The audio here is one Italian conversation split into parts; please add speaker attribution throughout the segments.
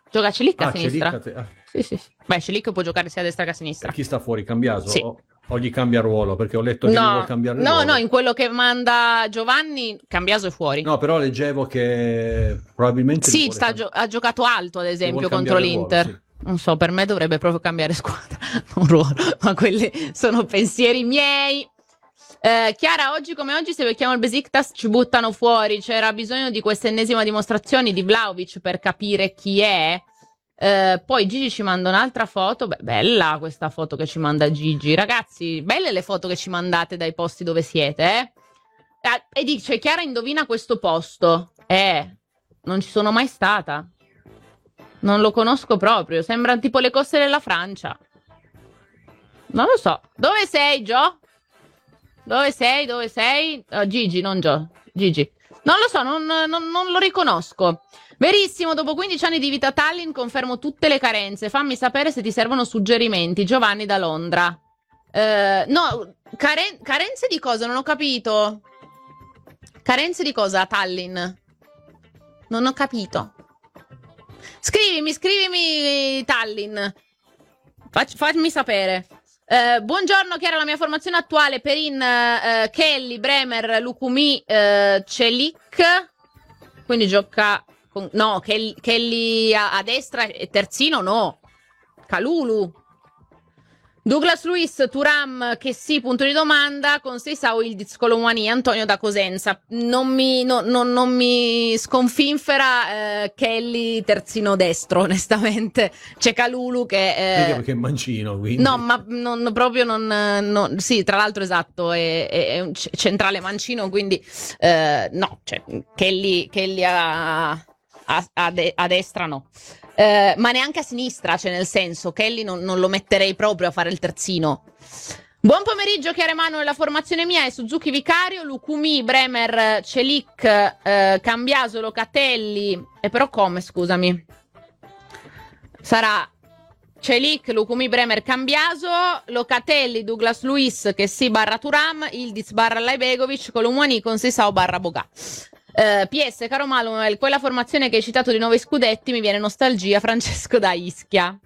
Speaker 1: Gioca Celic a
Speaker 2: Celic
Speaker 1: sinistra. Sì. Beh, Celic può giocare sia a destra che a sinistra.
Speaker 2: Chi sta fuori? Cambiaso?
Speaker 1: Sì.
Speaker 2: O gli cambia ruolo? Perché ho letto che gli vuole cambiare ruolo.
Speaker 1: No, in quello che manda Giovanni, Cambiaso è fuori.
Speaker 2: No, però leggevo che probabilmente...
Speaker 1: Sì, ha giocato alto, ad esempio, contro l'Inter.
Speaker 2: Ruolo, sì.
Speaker 1: Non so, per me dovrebbe proprio cambiare squadra, un ruolo, ma quelli sono pensieri miei. Chiara, oggi come oggi se becchiamo il Besiktas ci buttano fuori, c'era bisogno di questa ennesima dimostrazione di Vlahovic per capire chi è. Poi Gigi ci manda un'altra foto. Beh, bella questa foto che ci manda Gigi, ragazzi, belle le foto che ci mandate dai posti dove siete, e dice Chiara indovina questo posto. Non ci sono mai stata, non lo conosco proprio, sembrano tipo le coste della Francia, non lo so. Dove sei, Gio? Dove sei? Gigi, non Gio, Gigi. Non lo so, non lo riconosco. Verissimo, dopo 15 anni di vita a Tallinn confermo tutte le carenze. Fammi sapere se ti servono suggerimenti. Giovanni da Londra. No, carenze di cosa? Non ho capito. Carenze di cosa a Tallinn? Non ho capito. Scrivimi Tallinn. Fammi sapere. Buongiorno Chiara, la mia formazione attuale: Perin, Kelly, Bremer, Lukumi, Celic. Quindi gioca con... No, Kelly a destra e terzino no. Kalulu. Douglas Luiz, Thuram, che sì, punto di domanda, con Seisao, Ildiz, Colomwani, Antonio da Cosenza. Non mi sconfinfera Kelly terzino destro, onestamente. C'è Kalulu che...
Speaker 2: perché è mancino, quindi.
Speaker 1: No, ma proprio non... Sì, tra l'altro esatto, è un centrale mancino, quindi no, cioè Kelly a destra no. Ma neanche a sinistra, cioè nel senso Kelly non lo metterei proprio a fare il terzino. Buon pomeriggio Chiara Emanuele, la formazione mia è Suzuki Vicario, Lukumi, Bremer, Celic, Cambiaso, Locatelli, e però come, scusami? Sarà Celic, Lukumi, Bremer, Cambiaso, Locatelli, Douglas Luiz, che sì barra Thuram, Ildiz barra Laibegovic, Colomwani con Seisao barra Boga. PS, caro Manuel, quella formazione che hai citato di 9 scudetti mi viene nostalgia, Francesco da Ischia.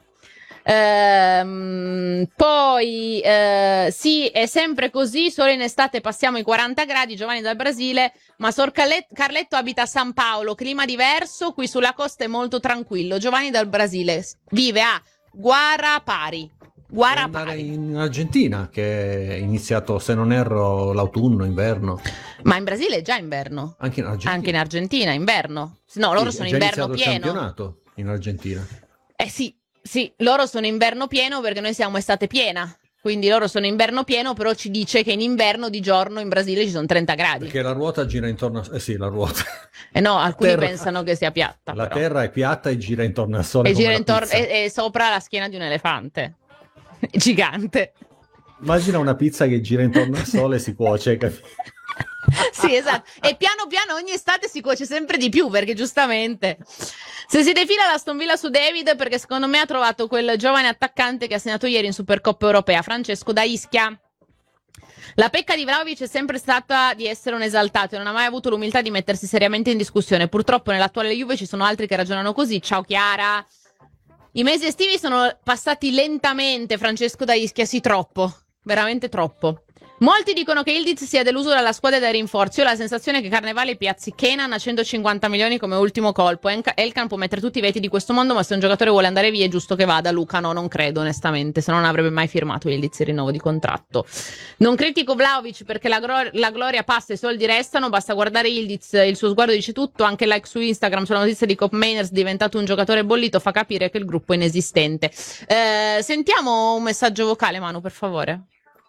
Speaker 1: Poi sì, è sempre così, solo in estate passiamo i 40 gradi, Giovanni dal Brasile, ma Sor Carletto abita a San Paolo, clima diverso, qui sulla costa è molto tranquillo. Giovanni dal Brasile vive a Guarapari.
Speaker 2: Andare in Argentina, che è iniziato, se non erro, l'autunno, inverno.
Speaker 1: Ma in Brasile è già inverno.
Speaker 2: Anche in Argentina.
Speaker 1: Anche in Argentina, inverno. No, loro sono inverno pieno.
Speaker 2: È il campionato in Argentina.
Speaker 1: Sì, loro sono inverno pieno perché noi siamo estate piena. Quindi loro sono inverno pieno, però ci dice che in inverno di giorno in Brasile ci sono 30 gradi.
Speaker 2: Perché la ruota gira intorno a... sì, la ruota.
Speaker 1: No, alcuni pensano che sia piatta.
Speaker 2: La terra è piatta e gira intorno al sole.
Speaker 1: E gira intorno e sopra la schiena di un elefante. Gigante.
Speaker 2: Immagina una pizza che gira intorno al sole e si cuoce, capito?
Speaker 1: Sì, esatto. E piano piano ogni estate si cuoce sempre di più, perché giustamente se si defila l'Aston Villa su David, perché secondo me ha trovato quel giovane attaccante che ha segnato ieri in Supercoppa Europea, Francesco da Ischia. La pecca di Vlahovic è sempre stata di essere un esaltato e non ha mai avuto l'umiltà di mettersi seriamente in discussione. Purtroppo nell'attuale Juve ci sono altri che ragionano così. Ciao Chiara. I mesi estivi sono passati lentamente, Francesco da Ischia, sì, troppo, veramente troppo. Molti dicono che Ildiz sia deluso dalla squadra dai rinforzi. Io ho la sensazione che Carnevale piazzi Kenan a 150 milioni come ultimo colpo. Elkan può mettere tutti i veti di questo mondo, ma se un giocatore vuole andare via è giusto che vada. Luca no, non credo onestamente, se no non avrebbe mai firmato Ildiz il rinnovo di contratto. Non critico Vlahovic perché la gloria passa e i soldi restano, basta guardare Ildiz, il suo sguardo dice tutto. Anche il like su Instagram sulla notizia di Cop Mainers diventato un giocatore bollito fa capire che il gruppo è inesistente. Sentiamo un messaggio vocale, Manu, per favore.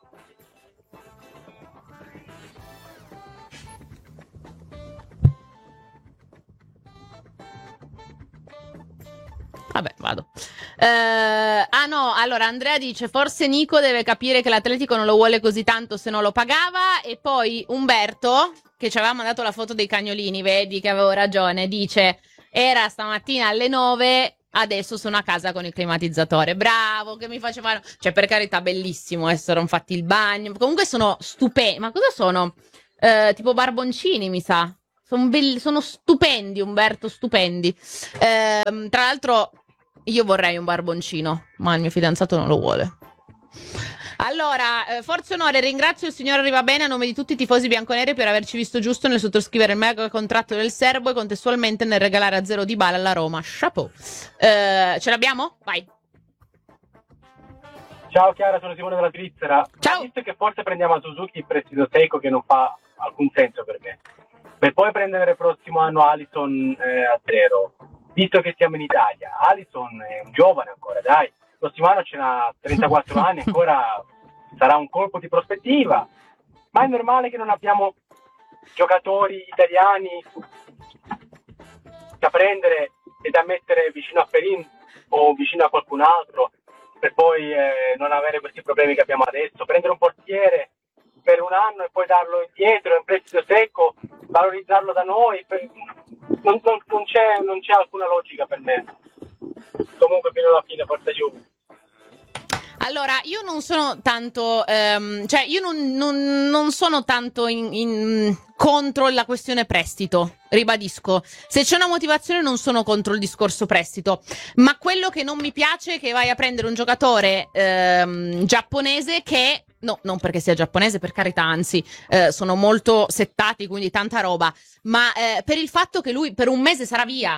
Speaker 1: Vabbè, vado. No, allora Andrea dice forse Nico deve capire che l'Atletico non lo vuole così tanto se non lo pagava. E poi Umberto, che ci aveva mandato la foto dei cagnolini, vedi che avevo ragione, dice era stamattina alle 9, adesso sono a casa con il climatizzatore. Bravo, che mi facevano... Cioè, per carità, bellissimo, sono fatti il bagno. Comunque sono stupendi. Ma cosa sono? Tipo barboncini, mi sa. Sono stupendi, Umberto, stupendi. Tra l'altro... io vorrei un barboncino, ma il mio fidanzato non lo vuole. Allora, forza onore, ringrazio il signor Arrivabene a nome di tutti i tifosi bianconeri per averci visto giusto nel sottoscrivere il mega contratto del serbo e contestualmente nel regalare a zero Dybala alla Roma. Chapeau. Ce l'abbiamo? Vai.
Speaker 3: Ciao Chiara, sono Simone della Svizzera.
Speaker 1: Ciao.
Speaker 3: Visto che forse prendiamo a Suzuki il prestito secco che non fa alcun senso per me, per poi prendere il prossimo anno Alisson a zero, visto che siamo in Italia. Alisson è un giovane ancora, dai. Il prossimo anno ce n'ha 34 anni, ancora sarà un colpo di prospettiva, ma è normale che non abbiamo giocatori italiani da prendere e da mettere vicino a Perin o vicino a qualcun altro per poi non avere questi problemi che abbiamo adesso. Prendere un portiere per un anno e poi darlo indietro in prestito secco, valorizzarlo da noi, non c'è alcuna logica per me. Comunque fino alla fine forza Juve.
Speaker 1: Allora, io non sono tanto, cioè io non sono tanto contro la questione prestito, ribadisco. Se c'è una motivazione non sono contro il discorso prestito, ma quello che non mi piace è che vai a prendere un giocatore giapponese che, no, non perché sia giapponese, per carità, anzi, sono molto settati, quindi tanta roba, ma per il fatto che lui per un mese sarà via.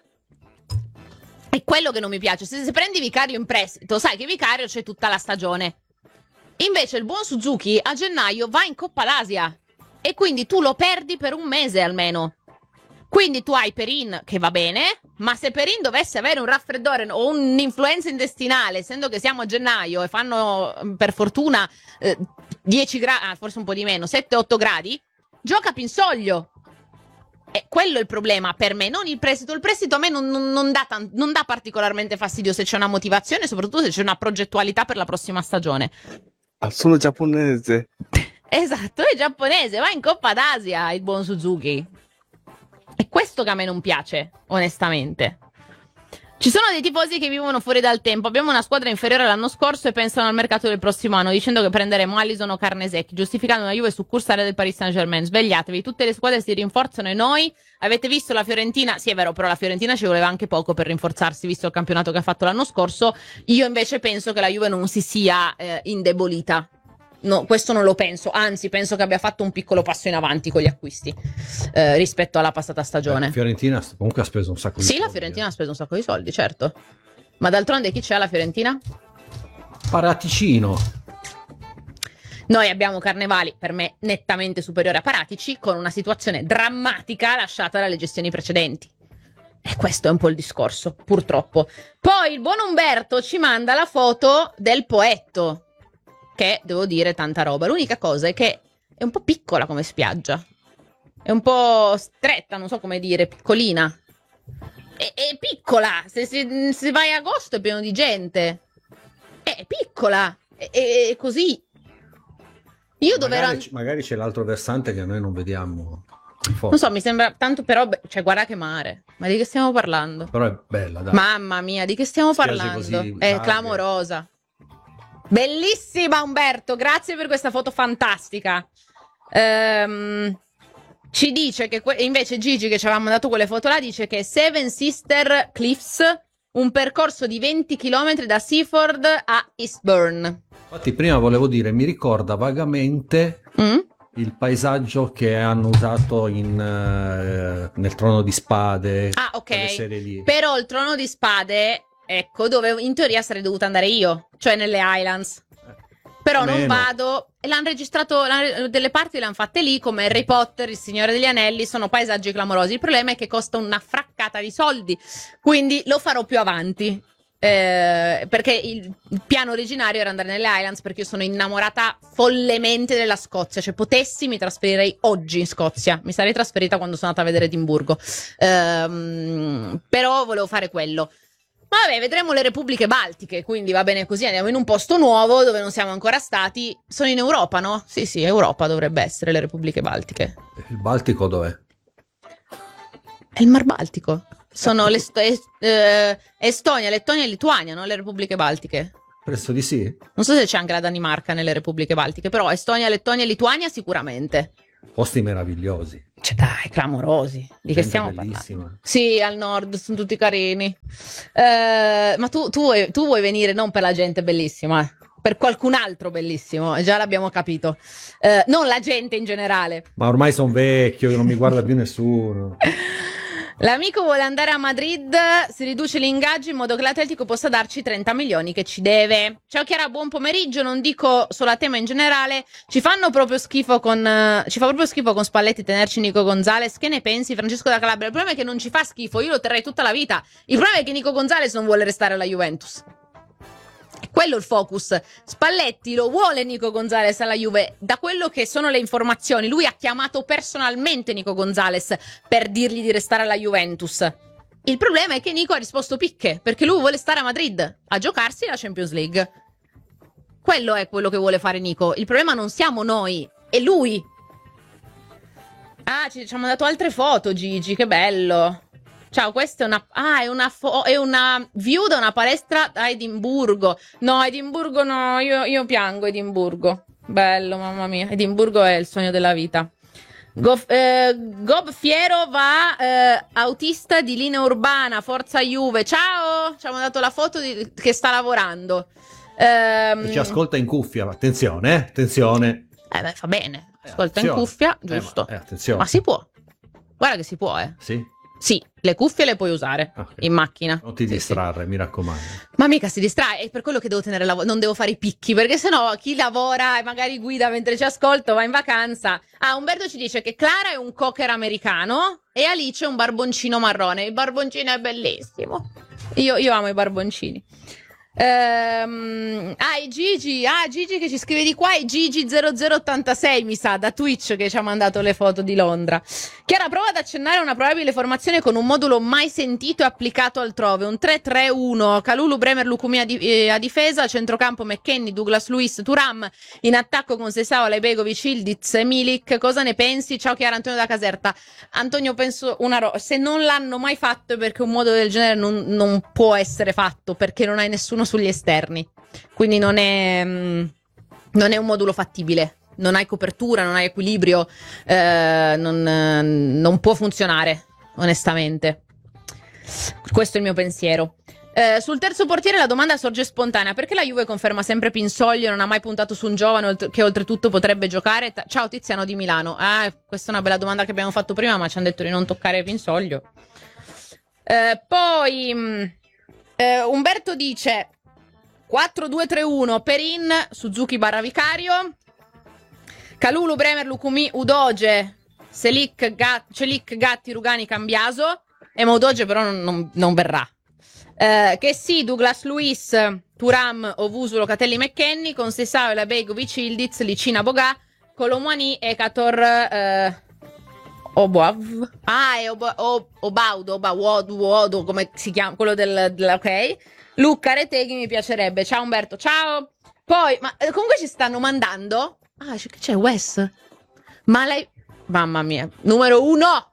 Speaker 1: È quello che non mi piace. Se prendi Vicario in prestito, sai che Vicario c'è tutta la stagione. Invece il buon Suzuki a gennaio va in Coppa l'Asia e quindi tu lo perdi per un mese almeno. Quindi tu hai Perin che va bene, ma se Perin dovesse avere un raffreddore o un'influenza intestinale, essendo che siamo a gennaio e fanno per fortuna 10 gradi, forse un po' di meno, 7-8 gradi, gioca Pinsoglio. E quello è il problema per me, non il prestito. Il prestito a me non dà particolarmente fastidio se c'è una motivazione, soprattutto se c'è una progettualità per la prossima stagione.
Speaker 4: Sono giapponese.
Speaker 1: Esatto, è giapponese, va in Coppa d'Asia il buon Suzuki. È questo che a me non piace, onestamente. Ci sono dei tifosi che vivono fuori dal tempo. Abbiamo una squadra inferiore all'anno scorso e pensano al mercato del prossimo anno, dicendo che prenderemo Alisson o Carnesecchi, giustificando una Juve succursale del Paris Saint-Germain. Svegliatevi, tutte le squadre si rinforzano e noi... Avete visto la Fiorentina? Sì, è vero, però la Fiorentina ci voleva anche poco per rinforzarsi, visto il campionato che ha fatto l'anno scorso. Io invece penso che la Juve non si sia indebolita. No, questo non lo penso, anzi penso che abbia fatto un piccolo passo in avanti con gli acquisti rispetto alla passata stagione.
Speaker 2: La Fiorentina comunque ha speso un sacco di soldi.
Speaker 1: Sì, la Fiorentina ha speso un sacco di soldi, certo. Ma d'altronde chi c'è alla Fiorentina?
Speaker 2: Paraticino.
Speaker 1: Noi abbiamo Carnevali, per me nettamente superiore a Paratici, con una situazione drammatica lasciata dalle gestioni precedenti. E questo è un po' il discorso, purtroppo. Poi il buon Umberto ci manda la foto del Poetto, che devo dire tanta roba. L'unica cosa è che è un po' piccola come spiaggia, è un po' stretta, non so come dire, piccolina. È piccola, se vai a agosto è pieno di gente. È piccola, è così. Io
Speaker 2: magari c'è l'altro versante che noi non vediamo.
Speaker 1: Non so, mi sembra tanto, però, cioè, guarda che mare. Ma di che stiamo parlando?
Speaker 2: Però è bella, dai.
Speaker 1: Mamma mia, di che stiamo parlando?
Speaker 2: Così,
Speaker 1: È clamorosa. Bellissima, Umberto, grazie per questa foto fantastica. Ci dice che invece Gigi, che ci aveva mandato quelle foto là, dice che Seven Sister Cliffs, un percorso di 20 km da Seaford a Eastbourne.
Speaker 2: Infatti prima volevo dire, mi ricorda vagamente il paesaggio che hanno usato nel Trono di Spade.
Speaker 1: Ah, ok.
Speaker 2: Quelle serie lì.
Speaker 1: Però il Trono di Spade, ecco, dove in teoria sarei dovuta andare io, cioè nelle Highlands. Però non vado. E l'hanno registrato, delle parti le hanno fatte lì, come Harry Potter, Il Signore degli Anelli, sono paesaggi clamorosi. Il problema è che costa una fraccata di soldi, quindi lo farò più avanti. Perché il piano originario era andare nelle Highlands, perché io sono innamorata follemente della Scozia. Cioè, potessi mi trasferirei oggi in Scozia. Mi sarei trasferita quando sono andata a vedere Edimburgo. Però volevo fare quello. Ma vabbè, vedremo le Repubbliche Baltiche, quindi va bene così, andiamo in un posto nuovo dove non siamo ancora stati. Sono in Europa, no? Sì, Europa dovrebbe essere le Repubbliche Baltiche.
Speaker 2: Il Baltico dov'è?
Speaker 1: È il Mar Baltico. Sono Estonia, Lettonia e Lituania, no? Le Repubbliche Baltiche.
Speaker 2: Penso di sì.
Speaker 1: Non so se c'è anche la Danimarca nelle Repubbliche Baltiche, però Estonia, Lettonia e Lituania sicuramente.
Speaker 2: posti meravigliosi.
Speaker 1: Cioè dai, clamorosi. Di che stiamo parlando? Sì, al nord, sono tutti carini. Ma tu vuoi venire non per la gente bellissima, per qualcun altro bellissimo, già l'abbiamo capito. Non la gente in generale.
Speaker 2: Ma ormai sono vecchio, non mi guarda più nessuno.
Speaker 1: L'amico vuole andare a Madrid, si riduce l'ingaggio in modo che l'Atletico possa darci 30 milioni che ci deve. Ciao Chiara, buon pomeriggio, non dico solo a te ma in generale, ci fa proprio schifo con Spalletti tenerci Nico Gonzalez, che ne pensi Francesco da Calabria? Il problema è che non ci fa schifo, io lo terrei tutta la vita, il problema è che Nico Gonzalez non vuole restare alla Juventus. Quello è il focus. Spalletti lo vuole Nico Gonzalez alla Juve. Da quello che sono le informazioni, lui ha chiamato personalmente Nico Gonzalez per dirgli di restare alla Juventus. Il problema è che Nico ha risposto picche, perché lui vuole stare a Madrid a giocarsi la Champions League. Quello è quello che vuole fare Nico. Il problema non siamo noi, è lui. Ah, ci hanno dato altre foto, Gigi, che bello. Ciao, questa è una view da una palestra a Edimburgo. No, Edimburgo no, io piango Edimburgo. Bello, mamma mia. Edimburgo è il sogno della vita. Gob Fiero va autista di linea urbana, forza Juve. Ciao, ci hanno dato la foto che sta lavorando.
Speaker 2: Ci ascolta in cuffia, attenzione, attenzione.
Speaker 1: Beh, fa bene. Ascolta in cuffia, giusto.
Speaker 2: Attenzione.
Speaker 1: Ma si può. Guarda che si può,
Speaker 2: Sì.
Speaker 1: Sì, le cuffie le puoi usare in macchina.
Speaker 2: Non ti distrarre, mi raccomando.
Speaker 1: Ma mica si distrae, è per quello che devo tenere non devo fare i picchi, perché sennò chi lavora e magari guida mentre ci ascolto va in vacanza. Ah, Umberto ci dice che Clara è un cocker americano e Alice è un barboncino marrone. Il barboncino è bellissimo. Io amo i barboncini. Gigi che ci scrive di qua, è Gigi0086 mi sa, da Twitch, che ci ha mandato le foto di Londra. Chiara, prova ad accennare a una probabile formazione con un modulo mai sentito e applicato altrove, un 3-3-1, Kalulu, Bremer, Lukumi a difesa, centrocampo McKennie, Douglas Luiz, Thuram, in attacco con Sesao, Lebegovic, Ildiz, Milik. Cosa ne pensi? Ciao Chiara, Antonio da Caserta. Antonio, penso se non l'hanno mai fatto è perché un modo del genere non può essere fatto, perché non hai nessuno sugli esterni, quindi non è un modulo fattibile, non hai copertura, non hai equilibrio, non può funzionare onestamente. Questo è il mio pensiero. Sul terzo portiere la domanda sorge spontanea: perché la Juve conferma sempre Pinsoglio e non ha mai puntato su un giovane che oltretutto potrebbe giocare? Ciao Tiziano di Milano. Questa è una bella domanda che abbiamo fatto prima, ma ci hanno detto di non toccare Pinsoglio. Poi Umberto dice 4-2-3-1, Perin, Suzuki / Vicario, Kalulu, Bremer, Lukumi, Udoge, Celik, Gatti, Rugani, Cambiaso. Ma Udoge però non verrà. Che sì, Douglas Luiz, Thuram, Ovusu, Locatelli, McKennie, con Sesao, Begovic, Ildiz, Licina, Bogà, Colomwani, Ekator, Obaud, Obaud, come si chiama, quello ok. Luca Reteghi mi piacerebbe. Ciao Umberto, ciao. Poi, ma comunque ci stanno mandando. C'è Wes. Ma lei, mamma mia, numero uno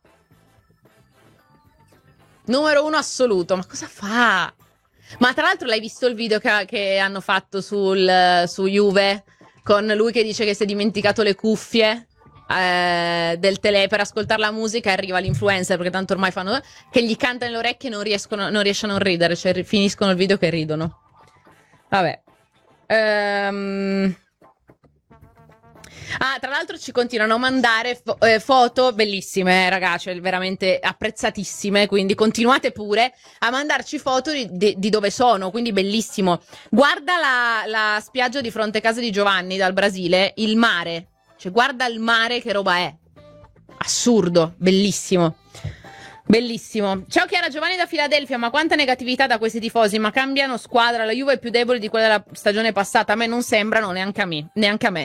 Speaker 1: assoluto. Ma cosa fa? Ma tra l'altro l'hai visto il video che hanno fatto su Juve, con lui che dice che si è dimenticato le cuffie del tele per ascoltare la musica, e arriva l'influencer, perché tanto ormai fanno, che gli canta nelle orecchie e non riescono a non ridere, cioè finiscono il video che ridono. Vabbè. Tra l'altro ci continuano a mandare foto bellissime, ragazzi, veramente apprezzatissime, quindi continuate pure a mandarci foto di dove sono, quindi bellissimo. Guarda la spiaggia di fronte a casa di Giovanni dal Brasile, il mare. Cioè, guarda il mare, che roba è. Assurdo, bellissimo. Bellissimo. Ciao Chiara, Giovanni da Filadelfia. Ma quanta negatività da questi tifosi. Ma cambiano squadra. La Juve è più debole di quella della stagione passata. A me non sembrano, neanche a me. Neanche a me.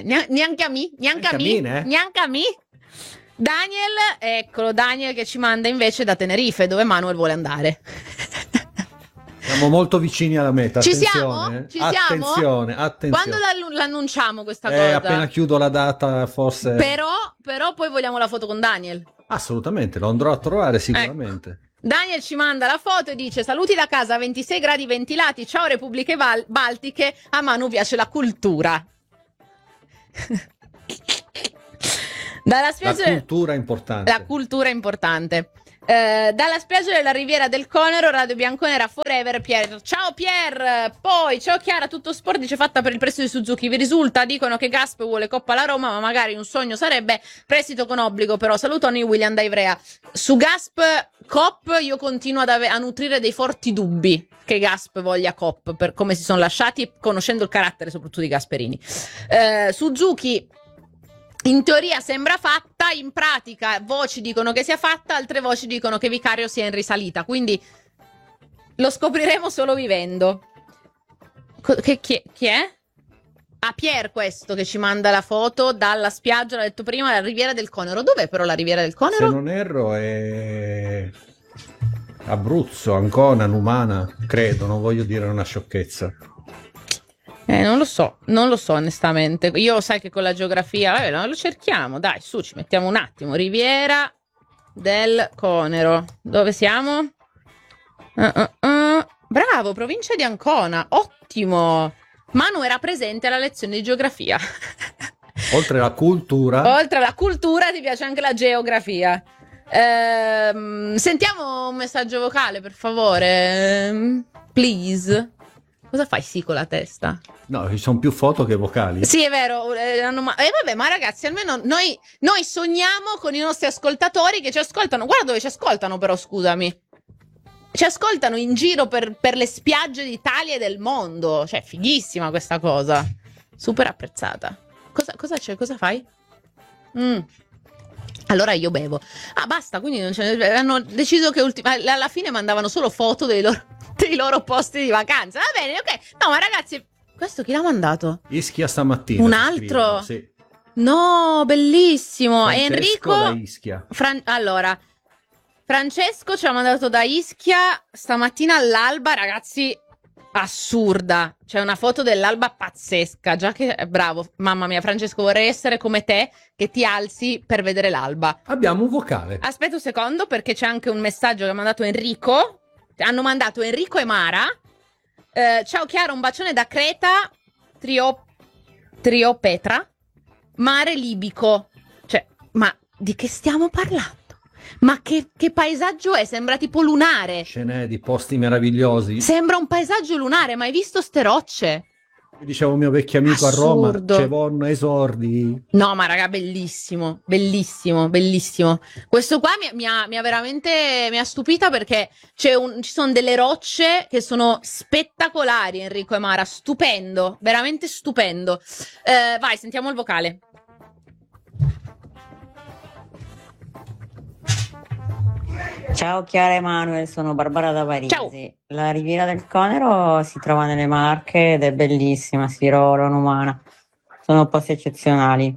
Speaker 1: Daniel, eccolo, Daniel che ci manda invece da Tenerife, dove Manuel vuole andare.
Speaker 2: Siamo molto vicini alla meta.
Speaker 1: Ci
Speaker 2: attenzione,
Speaker 1: siamo?
Speaker 2: Attenzione.
Speaker 1: Quando l'annunciamo questa cosa?
Speaker 2: Appena chiudo la data, forse.
Speaker 1: Però poi vogliamo la foto con Daniel.
Speaker 2: Assolutamente, lo andrò a trovare sicuramente.
Speaker 1: Ecco. Daniel ci manda la foto e dice: saluti da casa, 26 gradi ventilati, ciao Repubbliche Baltiche, a Manu piace la cultura. Dalla spiaggia...
Speaker 2: La cultura è importante.
Speaker 1: La cultura è importante. Dalla spiaggia della Riviera del Conero, Radio Bianconera Forever, Pier. Ciao Pier! Poi, ciao Chiara, tutto sport dice fatta per il prestito di Suzuki. Vi risulta? Dicono che Gasp vuole Coppa alla Roma, ma magari un sogno sarebbe prestito con obbligo, però. Salutoni William da Ivrea. Su Gasp Cop io continuo a nutrire dei forti dubbi che Gasp voglia Cop, per come si sono lasciati, conoscendo il carattere soprattutto di Gasperini. Suzuki in teoria sembra fatta, in pratica voci dicono che sia fatta, altre voci dicono che Vicario sia in risalita, quindi lo scopriremo solo vivendo. Chi è? Ah, Pier questo che ci manda la foto dalla spiaggia, l'ho detto prima, la Riviera del Conero. Dov'è però la Riviera del Conero?
Speaker 2: Se non erro è Abruzzo, Ancona, Numana, credo, non voglio dire una sciocchezza.
Speaker 1: Non lo so onestamente. Io sai che con la geografia, vabbè, lo cerchiamo, dai, su, ci mettiamo un attimo. Riviera del Conero. Dove siamo? Bravo, provincia di Ancona, ottimo. Manu era presente alla lezione di geografia.
Speaker 2: Oltre alla cultura
Speaker 1: ti piace anche la geografia. Sentiamo un messaggio vocale, per favore. Please. Cosa fai sì con la testa?
Speaker 2: No, ci sono più foto che vocali.
Speaker 1: Sì, è vero. Vabbè, ma ragazzi, almeno noi sogniamo con i nostri ascoltatori che ci ascoltano. Guarda dove ci ascoltano, però, scusami. Ci ascoltano in giro per le spiagge d'Italia e del mondo. Cioè, fighissima questa cosa. Super apprezzata. Cosa c'è? Cosa fai? Allora io bevo. Ah, basta, quindi non hanno deciso che alla fine mandavano solo foto dei loro posti di vacanza. Va bene, ok. No, ma ragazzi, questo chi l'ha mandato?
Speaker 2: Ischia stamattina.
Speaker 1: Un altro?
Speaker 2: Sì.
Speaker 1: No, bellissimo.
Speaker 2: Francesco
Speaker 1: Enrico
Speaker 2: da Ischia.
Speaker 1: Allora, Francesco ci ha mandato da Ischia stamattina all'alba, ragazzi, assurda. C'è una foto dell'alba pazzesca. Già che bravo, mamma mia, Francesco, vorrei essere come te che ti alzi per vedere l'alba.
Speaker 2: Abbiamo un vocale.
Speaker 1: Aspetta un secondo, perché c'è anche un messaggio che ha mandato Enrico. Hanno mandato Enrico e Mara. Ciao Chiara, un bacione da Creta, Triopetra, mare libico. Cioè, ma di che stiamo parlando? Ma che paesaggio è? Sembra tipo lunare.
Speaker 2: Scene di posti meravigliosi.
Speaker 1: Sembra un paesaggio lunare, ma hai visto ste rocce?
Speaker 2: Mi diceva un mio vecchio amico
Speaker 1: Assurdo.
Speaker 2: a Roma, c'è von esordi.
Speaker 1: No, ma raga, bellissimo, bellissimo, bellissimo. Questo qua mi ha veramente stupita, perché ci sono delle rocce che sono spettacolari, Enrico e Mara, stupendo, veramente stupendo. Vai, sentiamo il vocale.
Speaker 5: Ciao Chiara e Manuel, sono Barbara da Parigi.
Speaker 1: Ciao.
Speaker 5: La Riviera del Conero si trova nelle Marche ed è bellissima, Sirolo, Numana, sono posti eccezionali.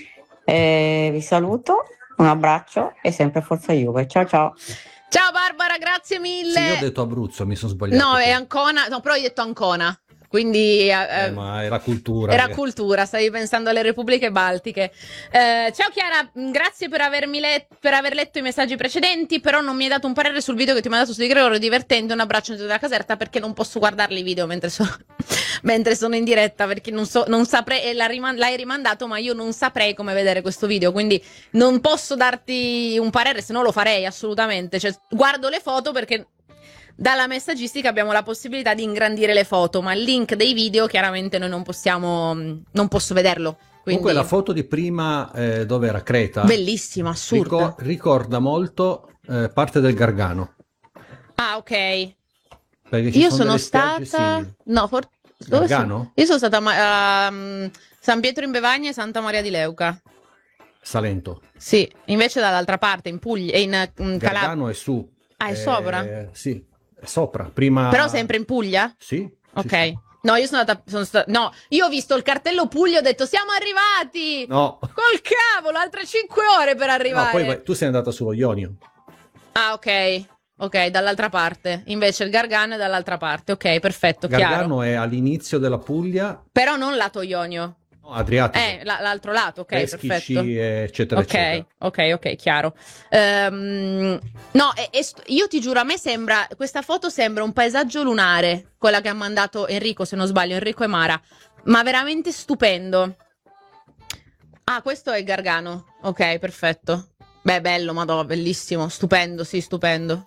Speaker 5: Vi saluto, un abbraccio e sempre Forza Juve. Ciao ciao.
Speaker 1: Ciao Barbara, grazie mille.
Speaker 2: Sì, io ho detto Abruzzo, mi sono sbagliato.
Speaker 1: No, è Ancona, no, però hai detto Ancona. Quindi
Speaker 2: ma era cultura.
Speaker 1: era cultura, stavi pensando alle repubbliche baltiche. Ciao Chiara, grazie per aver letto i messaggi precedenti, però non mi hai dato un parere sul video che ti ho mandato su di Gregorio, divertente, un abbraccio della Caserta, perché non posso guardarli i video mentre sono in diretta, perché non saprei, l'hai rimandato, ma io non saprei come vedere questo video, quindi non posso darti un parere, se no lo farei assolutamente. Cioè, guardo le foto perché dalla messaggistica abbiamo la possibilità di ingrandire le foto, ma il link dei video chiaramente noi non posso vederlo. Quindi...
Speaker 2: Comunque la foto di prima, dove era Creta,
Speaker 1: bellissima, assurda.
Speaker 2: Ricorda molto parte del Gargano.
Speaker 1: Ah, ok.
Speaker 2: Perché ci
Speaker 1: Io
Speaker 2: sono
Speaker 1: sono
Speaker 2: delle spiagge
Speaker 1: stata...
Speaker 2: simili.
Speaker 1: No,
Speaker 2: Gargano?
Speaker 1: Io sono stata a San Pietro in Bevagna e Santa Maria di Leuca.
Speaker 2: Salento.
Speaker 1: Sì, invece dall'altra parte, in Puglia, in Calabria.
Speaker 2: Gargano è su.
Speaker 1: Ah, è sopra?
Speaker 2: Sì, è sopra. Prima...
Speaker 1: Però sempre in Puglia?
Speaker 2: Sì.
Speaker 1: Ok.
Speaker 2: Sì.
Speaker 1: No, io no, io ho visto il cartello Puglia e ho detto siamo arrivati!
Speaker 2: No.
Speaker 1: Col cavolo, altre 5 ore per arrivare.
Speaker 2: No, poi tu sei andata sullo Ionio.
Speaker 1: Ah, ok. Ok, dall'altra parte. Invece il Gargano è dall'altra parte. Ok, perfetto,
Speaker 2: Gargano
Speaker 1: chiaro.
Speaker 2: è all'inizio della Puglia.
Speaker 1: Però non lato Ionio.
Speaker 2: No, Adriatico.
Speaker 1: L'altro lato, ok,
Speaker 2: Peschici,
Speaker 1: perfetto.
Speaker 2: eccetera, eccetera.
Speaker 1: Ok, chiaro. No, io ti giuro, a me questa foto sembra un paesaggio lunare, quella che ha mandato Enrico, se non sbaglio, Enrico e Mara, ma veramente stupendo. Ah, questo è Gargano. Ok, perfetto. Beh, bello, madò, bellissimo. Stupendo, sì, stupendo.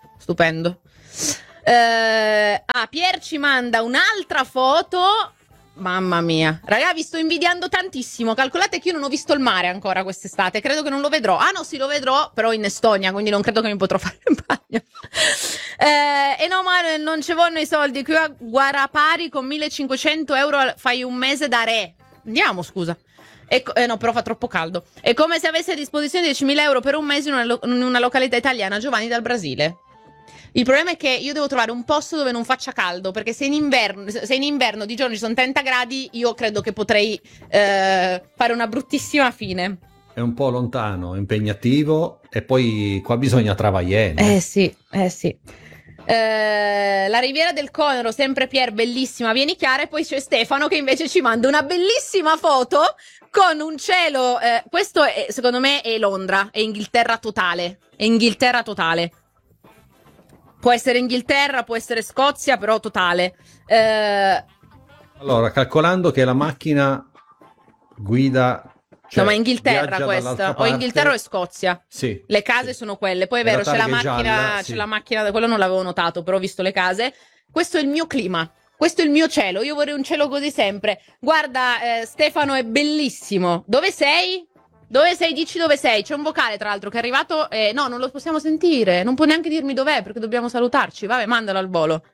Speaker 1: Pier ci manda un'altra foto. Mamma mia. Raga, vi sto invidiando tantissimo. Calcolate che io non ho visto il mare ancora quest'estate. Credo che non lo vedrò. Ah no, sì, lo vedrò, però in Estonia, quindi non credo che mi potrò fare in bagno. E no, Manuel, non ci vogliono i soldi. Qui a Guarapari con 1.500 euro fai un mese da re. Andiamo, scusa. No, però fa troppo caldo. È come se avesse a disposizione 10.000 euro per un mese in una località italiana. Giovanni dal Brasile. Il problema è che io devo trovare un posto dove non faccia caldo, perché se in inverno di giorno ci sono 30 gradi, io credo che potrei fare una bruttissima fine.
Speaker 2: È un po' lontano, impegnativo, e poi qua bisogna travagliare.
Speaker 1: Sì. La Riviera del Conero, sempre Pier, bellissima, vieni Chiara, e poi c'è Stefano che invece ci manda una bellissima foto con un cielo, questo è, secondo me è Londra, è Inghilterra totale, può essere Inghilterra, può essere Scozia, però totale.
Speaker 2: Allora, calcolando che la macchina guida...
Speaker 1: no, ma Inghilterra questa, o Inghilterra o Scozia.
Speaker 2: Sì.
Speaker 1: Le case sono quelle. Poi è vero, c'è la macchina,
Speaker 2: gialla, sì.
Speaker 1: C'è la macchina, quello non l'avevo notato, però ho visto le case. Questo è il mio clima, questo è il mio cielo. Io vorrei un cielo così sempre. Guarda, Stefano, è bellissimo. Dove sei? Dove sei? Dici dove sei. C'è un vocale, tra l'altro, che è arrivato. No, non lo possiamo sentire. Non può neanche dirmi dov'è, perché dobbiamo salutarci. Vabbè, mandalo al volo.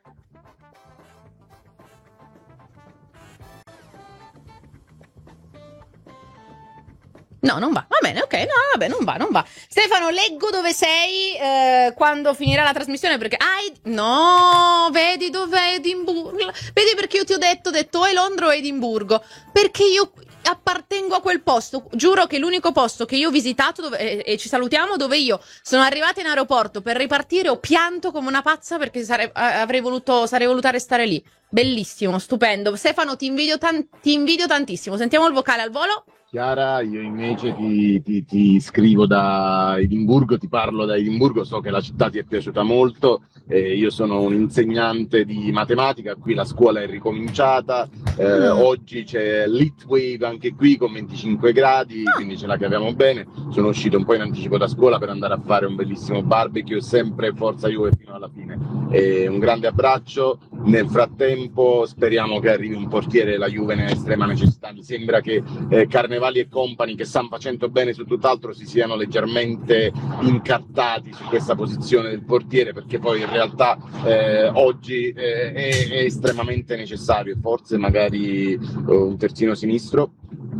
Speaker 1: No, non va. Va bene, ok. No, vabbè, non va. Stefano, leggo dove sei quando finirà la trasmissione, perché... no, vedi dov'è Edimburgo? Vedi perché io ti ho detto o è Londra o Edimburgo? Perché io appartengo a quel posto. Giuro che è l'unico posto che io ho visitato e ci salutiamo, dove io sono arrivata in aeroporto per ripartire, ho pianto come una pazza perché sarei voluta restare lì. Bellissimo, stupendo. Stefano, ti invidio tantissimo. Sentiamo il vocale al volo.
Speaker 6: Chiara, io invece ti scrivo da Edimburgo, ti parlo da Edimburgo, so che la città ti è piaciuta molto, io sono un insegnante di matematica, qui la scuola è ricominciata, oggi c'è l'heatwave anche qui con 25 gradi, quindi ce la caviamo bene, sono uscito un po' in anticipo da scuola per andare a fare un bellissimo barbecue, sempre Forza Juve fino alla fine. Un grande abbraccio, nel frattempo speriamo che arrivi un portiere, la Juve ne è estrema necessità, mi sembra che Carnevali e compagni, che stanno facendo bene su tutt'altro, si siano leggermente incartati su questa posizione del portiere, perché poi in realtà oggi è estremamente necessario, forse magari un terzino sinistro.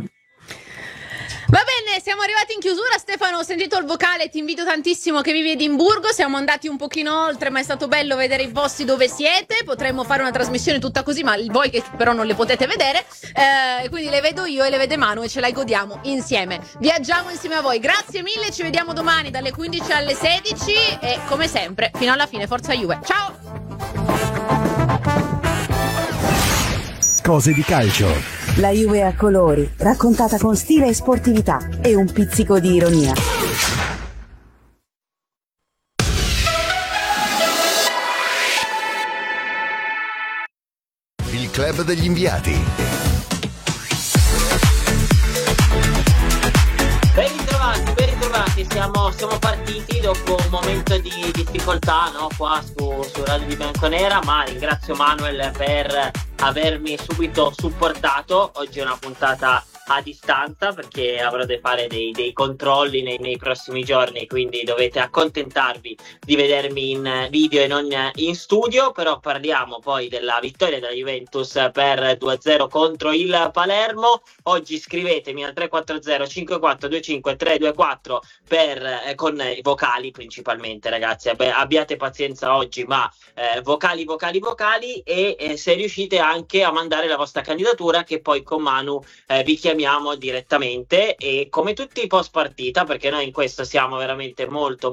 Speaker 1: Va bene, siamo arrivati in chiusura. Stefano, ho sentito il vocale, ti invito tantissimo, che vivi a Edimburgo. Siamo andati un pochino oltre, ma è stato bello vedere i posti dove siete. Potremmo fare una trasmissione tutta così, ma voi che però non le potete vedere, quindi le vedo io e le vede Manu e ce la godiamo insieme. Viaggiamo insieme a voi. Grazie mille, ci vediamo domani dalle 15 alle 16 e come sempre fino alla fine Forza Juve. Ciao!
Speaker 7: Cose di calcio.
Speaker 8: La Juve a colori, raccontata con stile e sportività e un pizzico di ironia.
Speaker 7: Il club degli inviati.
Speaker 9: Ben ritrovati, siamo partiti dopo un momento di difficoltà, no? Qua su Radio di Bianconera, ma ringrazio Manuel per avermi subito supportato. Oggi è una puntata a distanza perché avrò da fare dei controlli nei prossimi giorni, quindi dovete accontentarvi di vedermi in video e non in studio. Però parliamo poi della vittoria della Juventus per 2-0 contro il Palermo. Oggi scrivetemi al 340 5425 324 con i vocali principalmente, ragazzi, abbiate pazienza oggi, ma vocali e se riuscite anche a mandare la vostra candidatura, che poi con Manu vi chiamiamo direttamente, e come tutti i post partita, perché noi in questo siamo veramente molto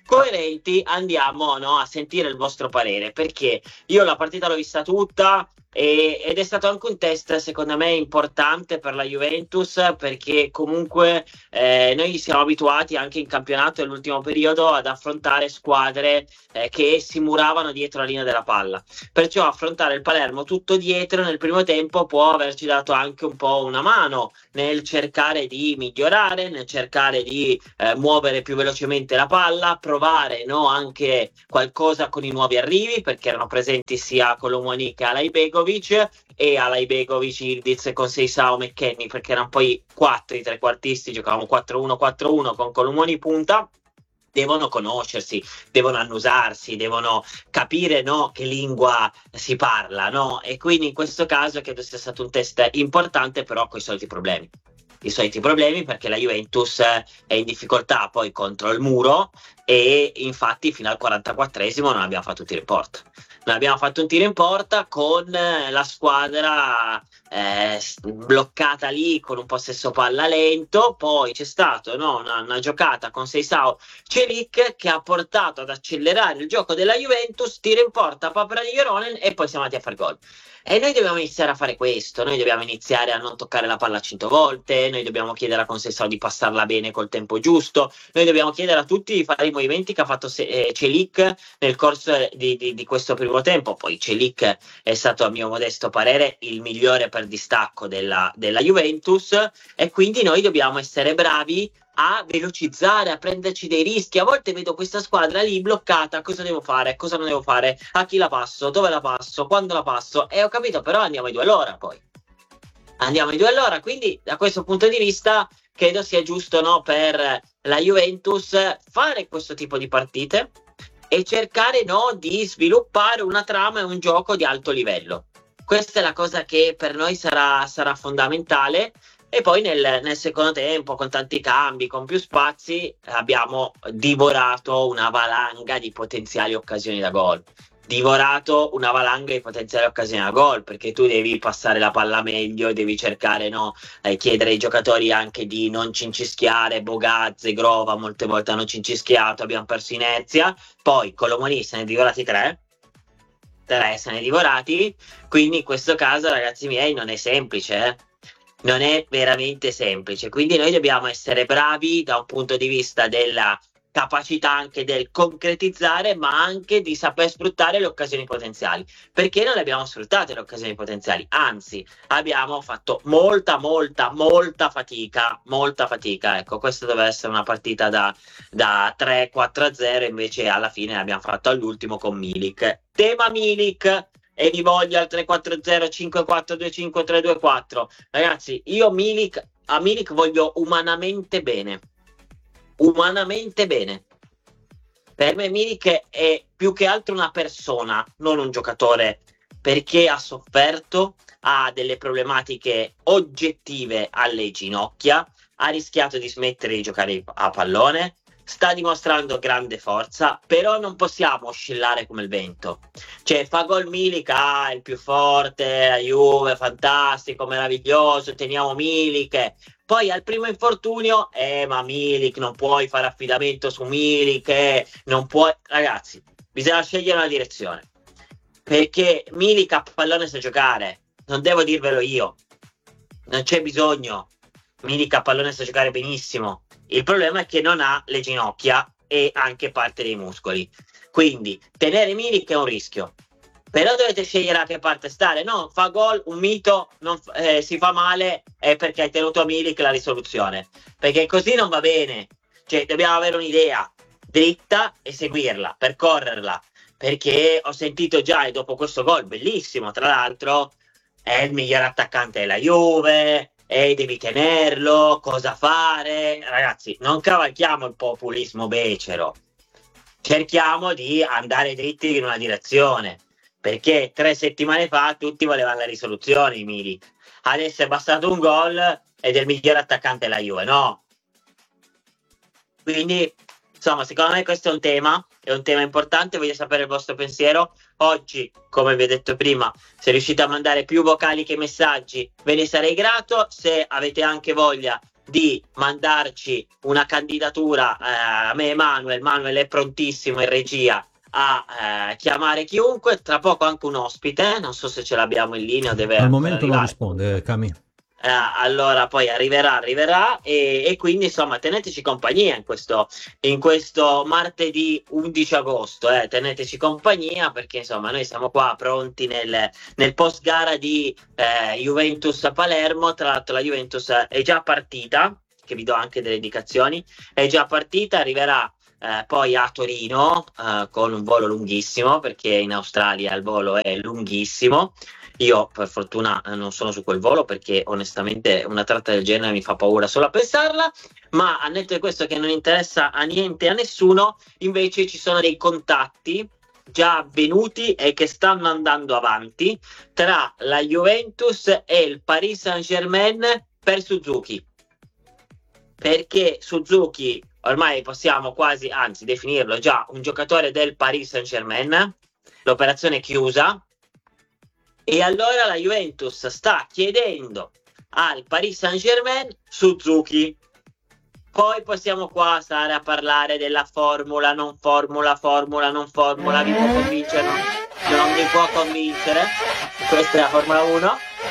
Speaker 9: coerenti, andiamo a sentire il vostro parere, perché io la partita l'ho vista tutta, ed è stato anche un test secondo me importante per la Juventus, perché comunque noi siamo abituati anche in campionato nell'ultimo periodo ad affrontare squadre che si muravano dietro la linea della palla, perciò affrontare il Palermo tutto dietro nel primo tempo può averci dato anche un po' una mano nel cercare di migliorare, nel cercare di muovere più velocemente la palla, provare anche qualcosa con i nuovi arrivi, perché erano presenti sia Colomoni che Alaibegovic, e Alaibegovic, Ildiz con Seisao, McKennie, perché erano poi 4 i trequartisti, giocavamo 4-1-4-1 con Colomoni punta. Devono conoscersi, devono annusarsi, devono capire che lingua si parla, e quindi in questo caso credo sia stato un test importante, però con i soliti problemi. I soliti problemi, perché la Juventus è in difficoltà poi contro il muro, e infatti fino al 44esimo non abbiamo fatto un tiro in porta. Non abbiamo fatto un tiro in porta con la squadra bloccata lì con un possesso palla lento. Poi c'è stato una giocata con Seisao Celic che ha portato ad accelerare il gioco della Juventus, tiro in porta Paparizionen, e poi siamo andati a fare gol. E noi dobbiamo iniziare a fare questo, noi dobbiamo iniziare a non toccare la palla 100 volte, noi dobbiamo chiedere a Conceição di passarla bene col tempo giusto, noi dobbiamo chiedere a tutti di fare i movimenti che ha fatto Celic nel corso di questo primo tempo. Poi Celic è stato, a mio modesto parere, il migliore per distacco della Juventus, e quindi noi dobbiamo essere bravi a velocizzare, a prenderci dei rischi. A volte vedo questa squadra lì bloccata, cosa devo fare, cosa non devo fare, a chi la passo, dove la passo, quando la passo, e ho capito, però andiamo ai 2 all'ora, quindi da questo punto di vista credo sia giusto per la Juventus fare questo tipo di partite e cercare di sviluppare una trama e un gioco di alto livello. Questa è la cosa che per noi sarà fondamentale. E poi nel secondo tempo, con tanti cambi, con più spazi, abbiamo divorato una valanga di potenziali occasioni da gol. Perché tu devi passare la palla meglio, devi cercare, chiedere ai giocatori anche di non cincischiare. Bogazze, Grova molte volte hanno cincischiato, abbiamo perso inerzia. Poi Colomoni se ne è divorati 3 se ne è divorati, quindi in questo caso, ragazzi miei, non è semplice, non è veramente semplice. Quindi noi dobbiamo essere bravi da un punto di vista della capacità anche del concretizzare, ma anche di saper sfruttare le occasioni potenziali, perché non le abbiamo sfruttate le occasioni potenziali, anzi abbiamo fatto molta fatica. Ecco, questa doveva essere una partita da 3-4-0, invece alla fine l'abbiamo fatto all'ultimo con Milik. Tema Milik, e vi voglio al 3-4-0-5-4-2-5-3-2-4. Ragazzi, io a Milik voglio umanamente bene. Per me Milik è più che altro una persona, non un giocatore, perché ha sofferto, ha delle problematiche oggettive alle ginocchia, ha rischiato di smettere di giocare a pallone, sta dimostrando grande forza, però non possiamo oscillare come il vento. Cioè, fa gol Milik, il più forte, la Juve, fantastico, meraviglioso, teniamo Milik. Poi al primo infortunio, ma Milik, non puoi fare affidamento su Milik, non puoi. Ragazzi, bisogna scegliere una direzione, perché Milik a pallone sa giocare, non devo dirvelo io, non c'è bisogno. Milik a pallone sa giocare benissimo. Il problema è che non ha le ginocchia e anche parte dei muscoli. Quindi tenere Milik è un rischio. Però dovete scegliere a che parte stare. No, fa gol, un mito, si fa male, è perché hai tenuto a Milik la risoluzione. Perché così non va bene. Cioè, dobbiamo avere un'idea dritta e seguirla, percorrerla. Perché ho sentito già, e dopo questo gol, bellissimo, tra l'altro, è il miglior attaccante della Juve, e devi tenerlo, cosa fare? Ragazzi, non cavalchiamo il populismo becero, cerchiamo di andare dritti in una direzione, perché 3 settimane fa tutti volevano la risoluzione di Milik, adesso è bastato un gol ed è il miglior attaccante della Juve, no? Quindi, insomma, secondo me questo è un tema importante. Voglio sapere il vostro pensiero. Oggi, come vi ho detto prima, se riuscite a mandare più vocali che messaggi, ve ne sarei grato. Se avete anche voglia di mandarci una candidatura a me, Manuel è prontissimo in regia a chiamare chiunque, tra poco anche un ospite, non so se ce l'abbiamo in linea, deve
Speaker 2: al
Speaker 9: ancora
Speaker 2: momento non
Speaker 9: arrivare.
Speaker 2: risponde, Cami.
Speaker 9: Allora poi arriverà e quindi insomma teneteci compagnia in questo martedì 11 agosto, teneteci compagnia perché insomma noi siamo qua pronti nel post gara di Juventus a Palermo. Tra l'altro la Juventus è già partita, che vi do anche delle indicazioni, è già partita, arriverà poi a Torino con un volo lunghissimo, perché in Australia il volo è lunghissimo. Io per fortuna non sono su quel volo, perché onestamente una tratta del genere mi fa paura solo a pensarla, ma al netto di questo che non interessa a niente e a nessuno, invece ci sono dei contatti già avvenuti e che stanno andando avanti tra la Juventus e il Paris Saint-Germain per Suzuki, perché Suzuki ormai possiamo quasi, anzi definirlo già un giocatore del Paris Saint-Germain, l'operazione è chiusa. E allora la Juventus sta chiedendo al Paris Saint-Germain Suzuki. Poi possiamo qua stare a parlare della formula, non formula, vi può convincere, non vi può convincere. Questa è la Formula 1.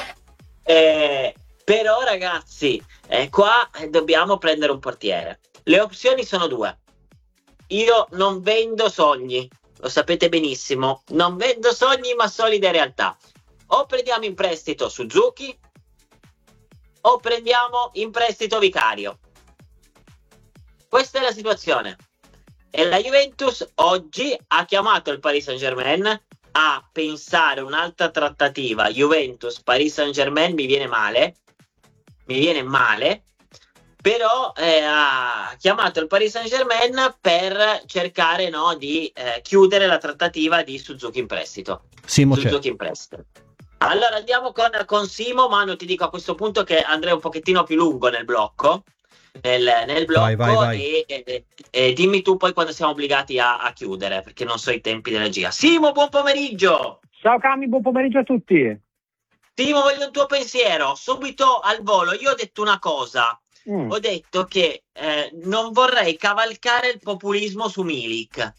Speaker 9: Però ragazzi, qua dobbiamo prendere un portiere. Le opzioni sono due. Io non vendo sogni, lo sapete benissimo, non vendo sogni ma solide realtà. O prendiamo in prestito Suzuki o prendiamo in prestito Vicario. Questa è la situazione. E la Juventus oggi ha chiamato il Paris Saint-Germain a pensare un'altra trattativa. Juventus-Paris Saint-Germain mi viene male, però ha chiamato il Paris Saint-Germain per cercare di chiudere la trattativa di Suzuki in prestito. Suzuki in prestito. Allora andiamo con Simo. Manu, ti dico a questo punto che andrei un pochettino più lungo nel blocco. Nel blocco vai. E dimmi tu poi quando siamo obbligati a chiudere, perché non so i tempi della regia. Simo, buon pomeriggio.
Speaker 10: Ciao Cami, buon pomeriggio a tutti.
Speaker 9: Simo, voglio il tuo pensiero subito al volo. Io ho detto una cosa. Ho detto che non vorrei cavalcare il populismo su Milik.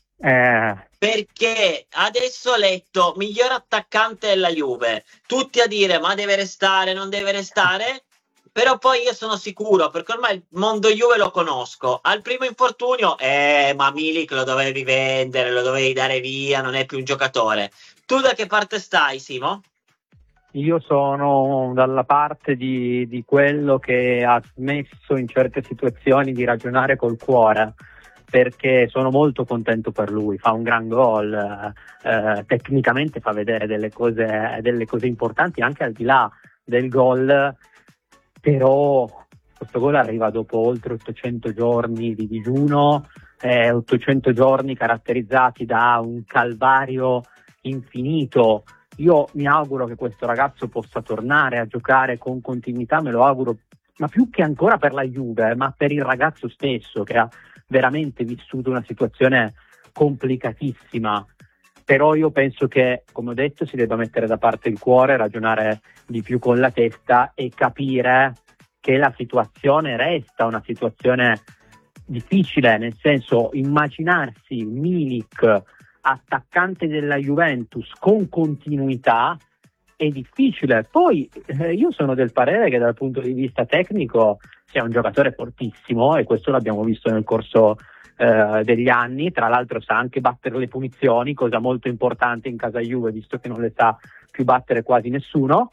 Speaker 9: Perché adesso ho letto miglior attaccante della Juve, tutti a dire ma deve restare, non deve restare, però poi io sono sicuro, perché ormai il mondo Juve lo conosco, al primo infortunio ma Milik lo dovevi vendere, lo dovevi dare via, non è più un giocatore. Tu da che parte stai, Simo?
Speaker 10: Io sono dalla parte di quello che ha smesso in certe situazioni di ragionare col cuore, perché sono molto contento per lui, fa un gran gol, tecnicamente fa vedere delle cose importanti anche al di là del gol, però questo gol arriva dopo oltre 800 giorni di digiuno, 800 giorni caratterizzati da un calvario infinito. Io mi auguro che questo ragazzo possa tornare a giocare con continuità, me lo auguro, ma più che ancora per la Juve, ma per il ragazzo stesso che ha veramente vissuto una situazione complicatissima. Però io penso che, come ho detto, si debba mettere da parte il cuore, ragionare di più con la testa e capire che la situazione resta una situazione difficile, nel senso, immaginarsi Milik attaccante della Juventus con continuità è difficile. Poi io sono del parere che dal punto di vista tecnico sia un giocatore fortissimo, e questo l'abbiamo visto nel corso degli anni. Tra l'altro sa anche battere le punizioni, cosa molto importante in casa Juve, visto che non le sa più battere quasi nessuno,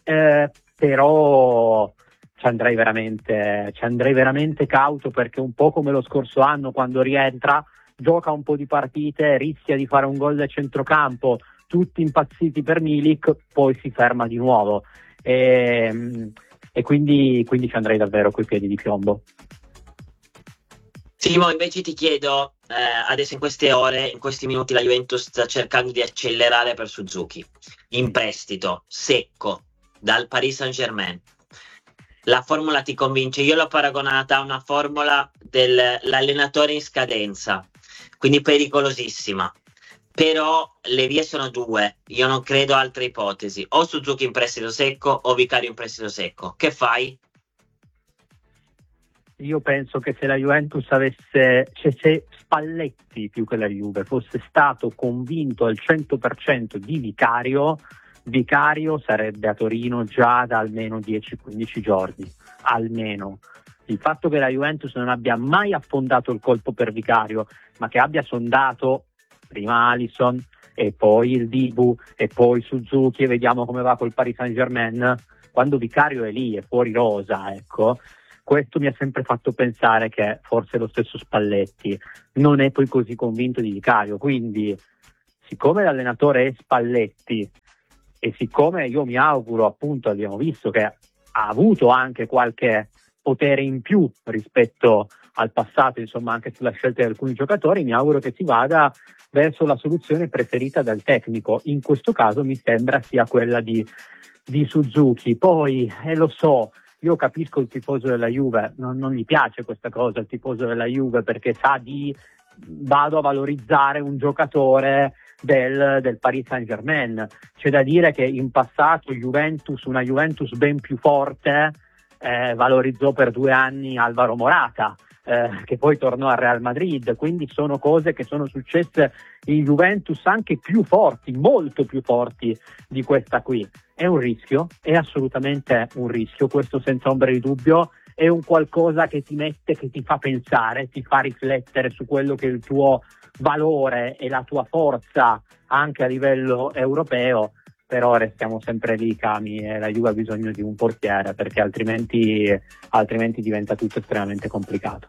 Speaker 10: però ci andrei veramente cauto, perché un po' come lo scorso anno, quando rientra gioca un po' di partite, rischia di fare un gol da centrocampo, tutti impazziti per Milik, poi si ferma di nuovo, e quindi ci andrei davvero coi piedi di piombo.
Speaker 9: Simo, invece ti chiedo, adesso in queste ore, in questi minuti la Juventus sta cercando di accelerare per Suzuki, in prestito, secco, dal Paris Saint-Germain. La formula ti convince? Io l'ho paragonata a una formula dell'allenatore in scadenza, quindi pericolosissima. Però le vie sono due, io non credo a altre ipotesi: o Suzuki in prestito secco o Vicario in prestito secco. Che fai?
Speaker 10: io penso che se la Juventus avesse, cioè se Spalletti più che la Juve fosse stato convinto al 100% di Vicario sarebbe a Torino già da almeno 10-15 giorni, almeno. Il fatto che la Juventus non abbia mai affondato il colpo per Vicario, ma che abbia sondato prima Alisson e poi il Dibu e poi Suzuki e vediamo come va col Paris Saint-Germain, quando Vicario è lì, è fuori rosa, ecco, questo mi ha sempre fatto pensare che forse lo stesso Spalletti non è poi così convinto di Vicario. Quindi, siccome l'allenatore è Spalletti e siccome io mi auguro, appunto, abbiamo visto che ha avuto anche qualche potere in più rispetto al passato, insomma, anche sulla scelta di alcuni giocatori, mi auguro che si vada verso la soluzione preferita dal tecnico. In questo caso mi sembra sia quella di Suzuki. Poi, lo so, io capisco il tifoso della Juve, non gli piace questa cosa, il tifoso della Juve, perché sa di vado a valorizzare un giocatore del Paris Saint-Germain. C'è da dire che in passato una Juventus ben più forte valorizzò per 2 anni Alvaro Morata, che poi tornò al Real Madrid, quindi sono cose che sono successe in Juventus anche più forti, molto più forti di questa qui. È un rischio, è assolutamente un rischio, questo senza ombra di dubbio, è un qualcosa che ti mette, che ti fa pensare, ti fa riflettere su quello che è il tuo valore e la tua forza anche a livello europeo, però restiamo sempre lì, Cami, e la Juve ha bisogno di un portiere, perché altrimenti diventa tutto estremamente complicato.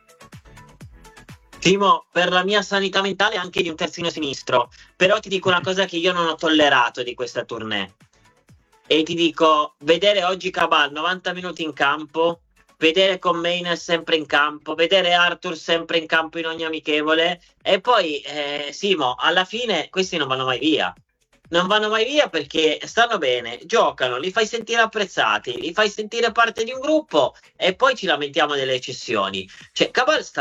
Speaker 9: Timo, per la mia sanità mentale anche di un terzino sinistro, però ti dico una cosa che io non ho tollerato di questa tournée, e ti dico, vedere oggi Cabal 90 minuti in campo, vedere Commane sempre in campo, vedere Arthur sempre in campo in ogni amichevole, e poi Simo, alla fine questi non vanno mai via. Non vanno mai via perché stanno bene, giocano, li fai sentire apprezzati, li fai sentire parte di un gruppo e poi ci lamentiamo delle cessioni. Cioè,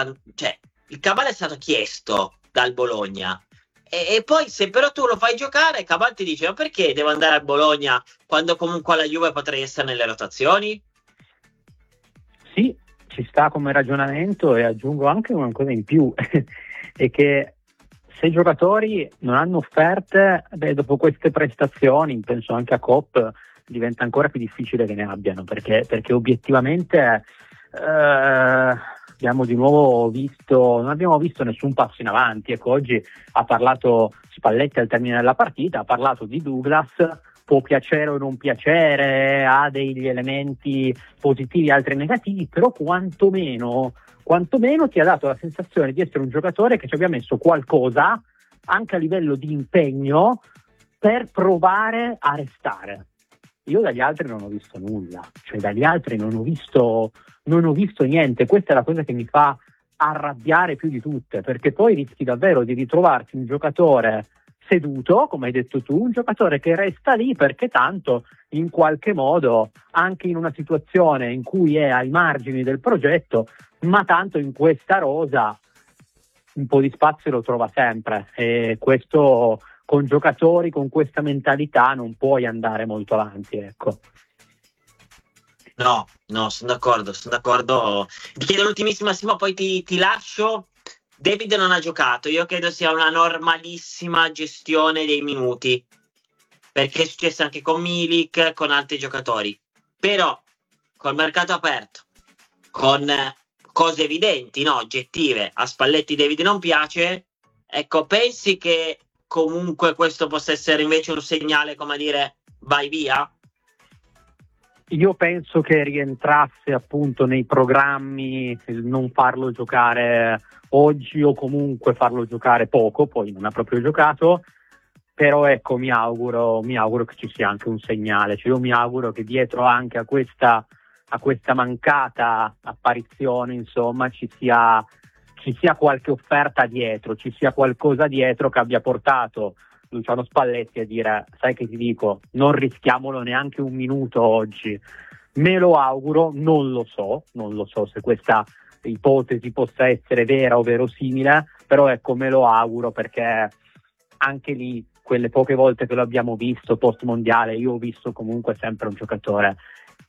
Speaker 9: il Cabal è stato chiesto dal Bologna e poi se però tu lo fai giocare, Cabal ti dice: ma perché devo andare a Bologna quando comunque alla Juve potrei essere nelle rotazioni?
Speaker 10: Sì, ci sta come ragionamento, e aggiungo anche una cosa in più è che se i giocatori non hanno offerte, dopo queste prestazioni, penso anche a Kopp, diventa ancora più difficile che ne abbiano, perché obiettivamente abbiamo di nuovo non abbiamo visto nessun passo in avanti. Ecco, oggi ha parlato Spalletti al termine della partita, ha parlato di Douglas, può piacere o non piacere, ha degli elementi positivi e altri negativi, però quantomeno ti ha dato la sensazione di essere un giocatore che ci abbia messo qualcosa anche a livello di impegno per provare a restare. Io dagli altri non ho visto nulla, cioè dagli altri non ho visto niente. Questa è la cosa che mi fa arrabbiare più di tutte, perché poi rischi davvero di ritrovarti un giocatore seduto, come hai detto tu, un giocatore che resta lì perché tanto in qualche modo, anche in una situazione in cui è ai margini del progetto, ma tanto in questa rosa un po' di spazio lo trova sempre, e questo con giocatori con questa mentalità non puoi andare molto avanti, ecco.
Speaker 9: No, sono d'accordo. Ti chiedo l'ultimissima, Simo, poi ti lascio. David non ha giocato, io credo sia una normalissima gestione dei minuti, perché è successo anche con Milik, con altri giocatori, però col mercato aperto, con cose evidenti, no, oggettive, a Spalletti David non piace, ecco, pensi che comunque questo possa essere invece un segnale, come a dire, vai via?
Speaker 10: Io penso che rientrasse appunto nei programmi il non farlo giocare oggi, o comunque farlo giocare poco, poi non ha proprio giocato, però ecco, mi auguro che ci sia anche un segnale, cioè io mi auguro che dietro anche a questa mancata apparizione, insomma, ci sia qualche offerta dietro, ci sia qualcosa dietro che abbia portato Luciano Spalletti a dire: sai che ti dico, non rischiamolo neanche un minuto oggi. Me lo auguro, non lo so se questa ipotesi possa essere vera o verosimile, però ecco, me lo auguro, perché anche lì, quelle poche volte che lo abbiamo visto post mondiale, io ho visto comunque sempre un giocatore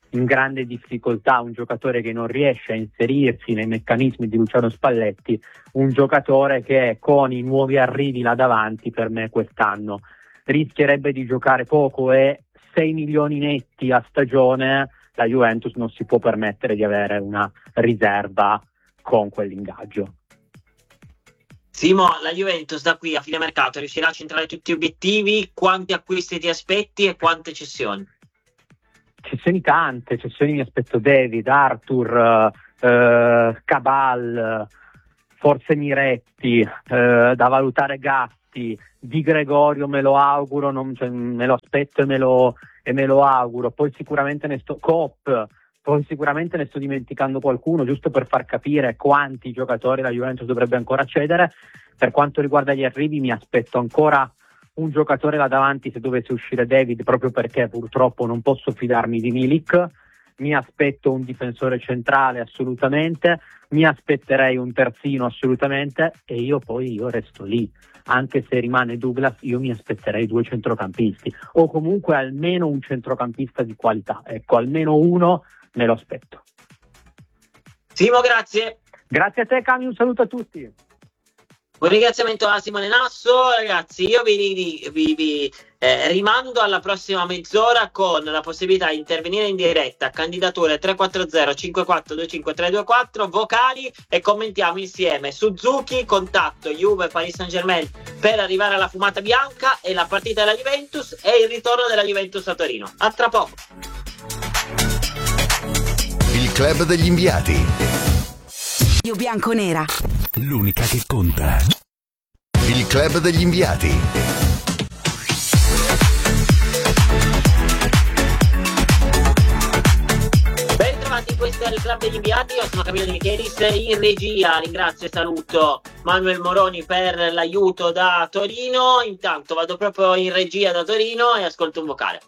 Speaker 10: in grande difficoltà, un giocatore che non riesce a inserirsi nei meccanismi di Luciano Spalletti, un giocatore che con i nuovi arrivi là davanti per me quest'anno rischierebbe di giocare poco, e 6 milioni netti a stagione la Juventus non si può permettere di avere una riserva con quell'ingaggio.
Speaker 9: Simo, la Juventus da qui a fine mercato riuscirà a centrare tutti gli obiettivi? Quanti acquisti ti aspetti e quante cessioni?
Speaker 10: Cessioni tante, cessioni mi aspetto David, Arthur, Cabal, forse Miretti, da valutare Gatti, Di Gregorio me lo auguro, me lo aspetto e me lo auguro, poi sicuramente ne sto dimenticando qualcuno, giusto per far capire quanti giocatori la Juventus dovrebbe ancora cedere. Per quanto riguarda gli arrivi mi aspetto ancora un giocatore là davanti se dovesse uscire David, proprio perché purtroppo non posso fidarmi di Milik. Mi aspetto un difensore centrale assolutamente, mi aspetterei un terzino assolutamente, e io resto lì. Anche se rimane Douglas, io mi aspetterei 2 centrocampisti, o comunque almeno un centrocampista di qualità. Ecco, almeno uno me lo aspetto.
Speaker 9: Simo, grazie.
Speaker 10: Grazie a te, Cami, un saluto a tutti.
Speaker 9: Un ringraziamento a Simone Nasso. Ragazzi, io vi rimando alla prossima mezz'ora con la possibilità di intervenire in diretta, candidature 340 5425 324, vocali, e commentiamo insieme Suzuki, contatto Juve Paris Saint-Germain per arrivare alla fumata bianca, e la partita della Juventus e il ritorno della Juventus a Torino. A tra poco.
Speaker 7: Il club degli inviati.
Speaker 8: Radio Bianconera.
Speaker 7: L'unica che conta. Il club degli inviati.
Speaker 9: Ben trovati, questo è il club degli inviati. Io sono Camillo De Michelis, in regia ringrazio e saluto Manuel Moroni per l'aiuto da Torino. Intanto vado proprio in regia da Torino e ascolto un vocale.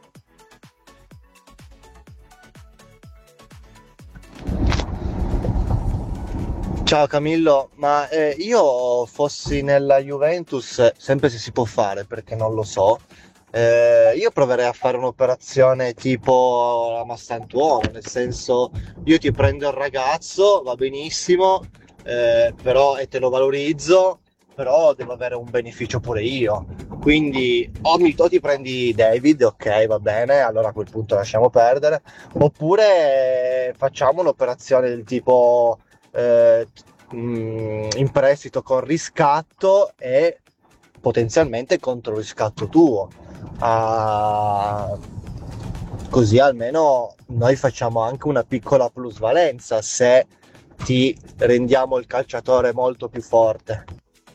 Speaker 11: Ciao Camillo, ma io fossi nella Juventus, sempre se si può fare perché non lo so, io proverei a fare un'operazione tipo la Massantuono, nel senso, io ti prendo il ragazzo, va benissimo, però, e te lo valorizzo, però devo avere un beneficio pure io, quindi o ti prendi David, ok, va bene, allora a quel punto lasciamo perdere, oppure facciamo un'operazione del tipo in prestito con riscatto e potenzialmente contro riscatto tuo, così almeno noi facciamo anche una piccola plusvalenza se ti rendiamo il calciatore molto più forte.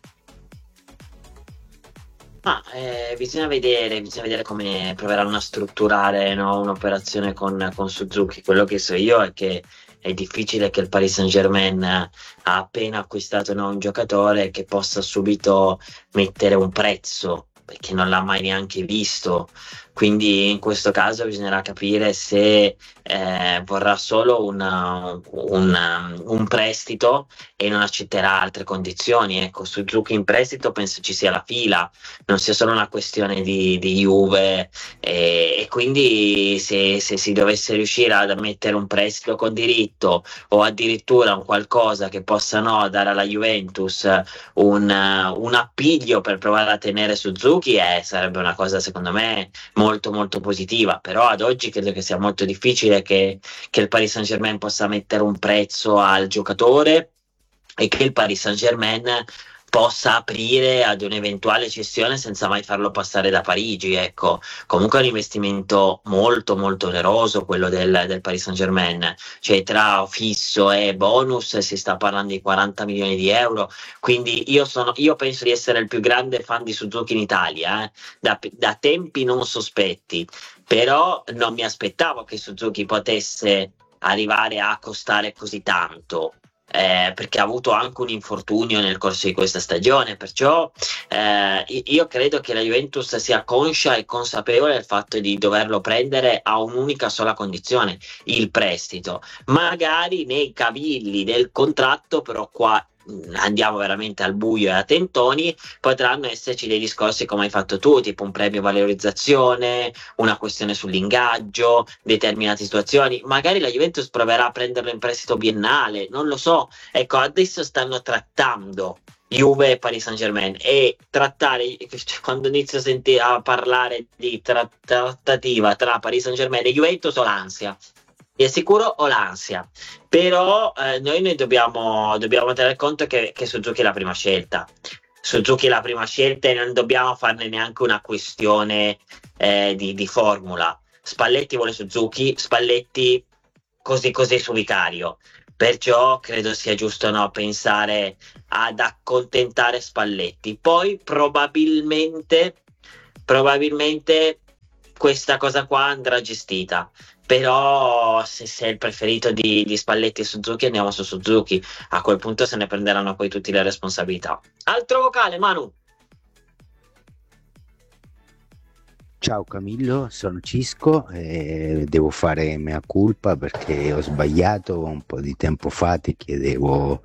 Speaker 9: Bisogna vedere come proveranno a strutturare, no, un'operazione con Suzuki. Quello che so io è che è difficile che il Paris Saint-Germain ha appena acquistato un giocatore che possa subito mettere un prezzo, perché non l'ha mai neanche visto. Quindi in questo caso bisognerà capire se vorrà solo un prestito e non accetterà altre condizioni. Ecco, Suzuki in prestito penso ci sia la fila, non sia solo una questione di Juve, e quindi se si dovesse riuscire ad mettere un prestito con diritto o addirittura un qualcosa che possa dare alla Juventus un appiglio per provare a tenere Suzuki, sarebbe una cosa secondo me molto molto positiva. Però ad oggi credo che sia molto difficile che il Paris Saint-Germain possa mettere un prezzo al giocatore e che il Paris Saint-Germain possa aprire ad un'eventuale cessione senza mai farlo passare da Parigi. Ecco, comunque è un investimento molto molto oneroso quello del Paris Saint-Germain, cioè tra fisso e bonus si sta parlando di 40 milioni di euro, quindi io penso di essere il più grande fan di Suzuki in Italia, da tempi non sospetti, però non mi aspettavo che Suzuki potesse arrivare a costare così tanto. Perché ha avuto anche un infortunio nel corso di questa stagione, perciò io credo che la Juventus sia conscia e consapevole del fatto di doverlo prendere a un'unica sola condizione, il prestito, magari nei cavilli del contratto, però qua andiamo veramente al buio e a tentoni, potranno esserci dei discorsi come hai fatto tu, tipo un premio valorizzazione, una questione sull'ingaggio, determinate situazioni. Magari la Juventus proverà a prenderlo in prestito biennale, non lo so. Ecco, adesso stanno trattando Juve e Paris Saint-Germain, e trattare, quando inizio a parlare di trattativa tra Paris Saint-Germain e Juventus, ho l'ansia. Vi assicuro, ho l'ansia. Però noi dobbiamo tener conto che Suzuki è la prima scelta. Suzuki è la prima scelta e non dobbiamo farne neanche una questione di formula. Spalletti vuole Suzuki, Spalletti così su Vicario. Perciò credo sia giusto pensare ad accontentare Spalletti. Poi probabilmente questa cosa qua andrà gestita. Però se è il preferito di Spalletti e Suzuki, andiamo su Suzuki. A quel punto se ne prenderanno poi tutte le responsabilità. Altro vocale, Manu.
Speaker 12: Ciao Camillo, sono Cisco e devo fare mea culpa perché ho sbagliato un po' di tempo fa, ti chiedevo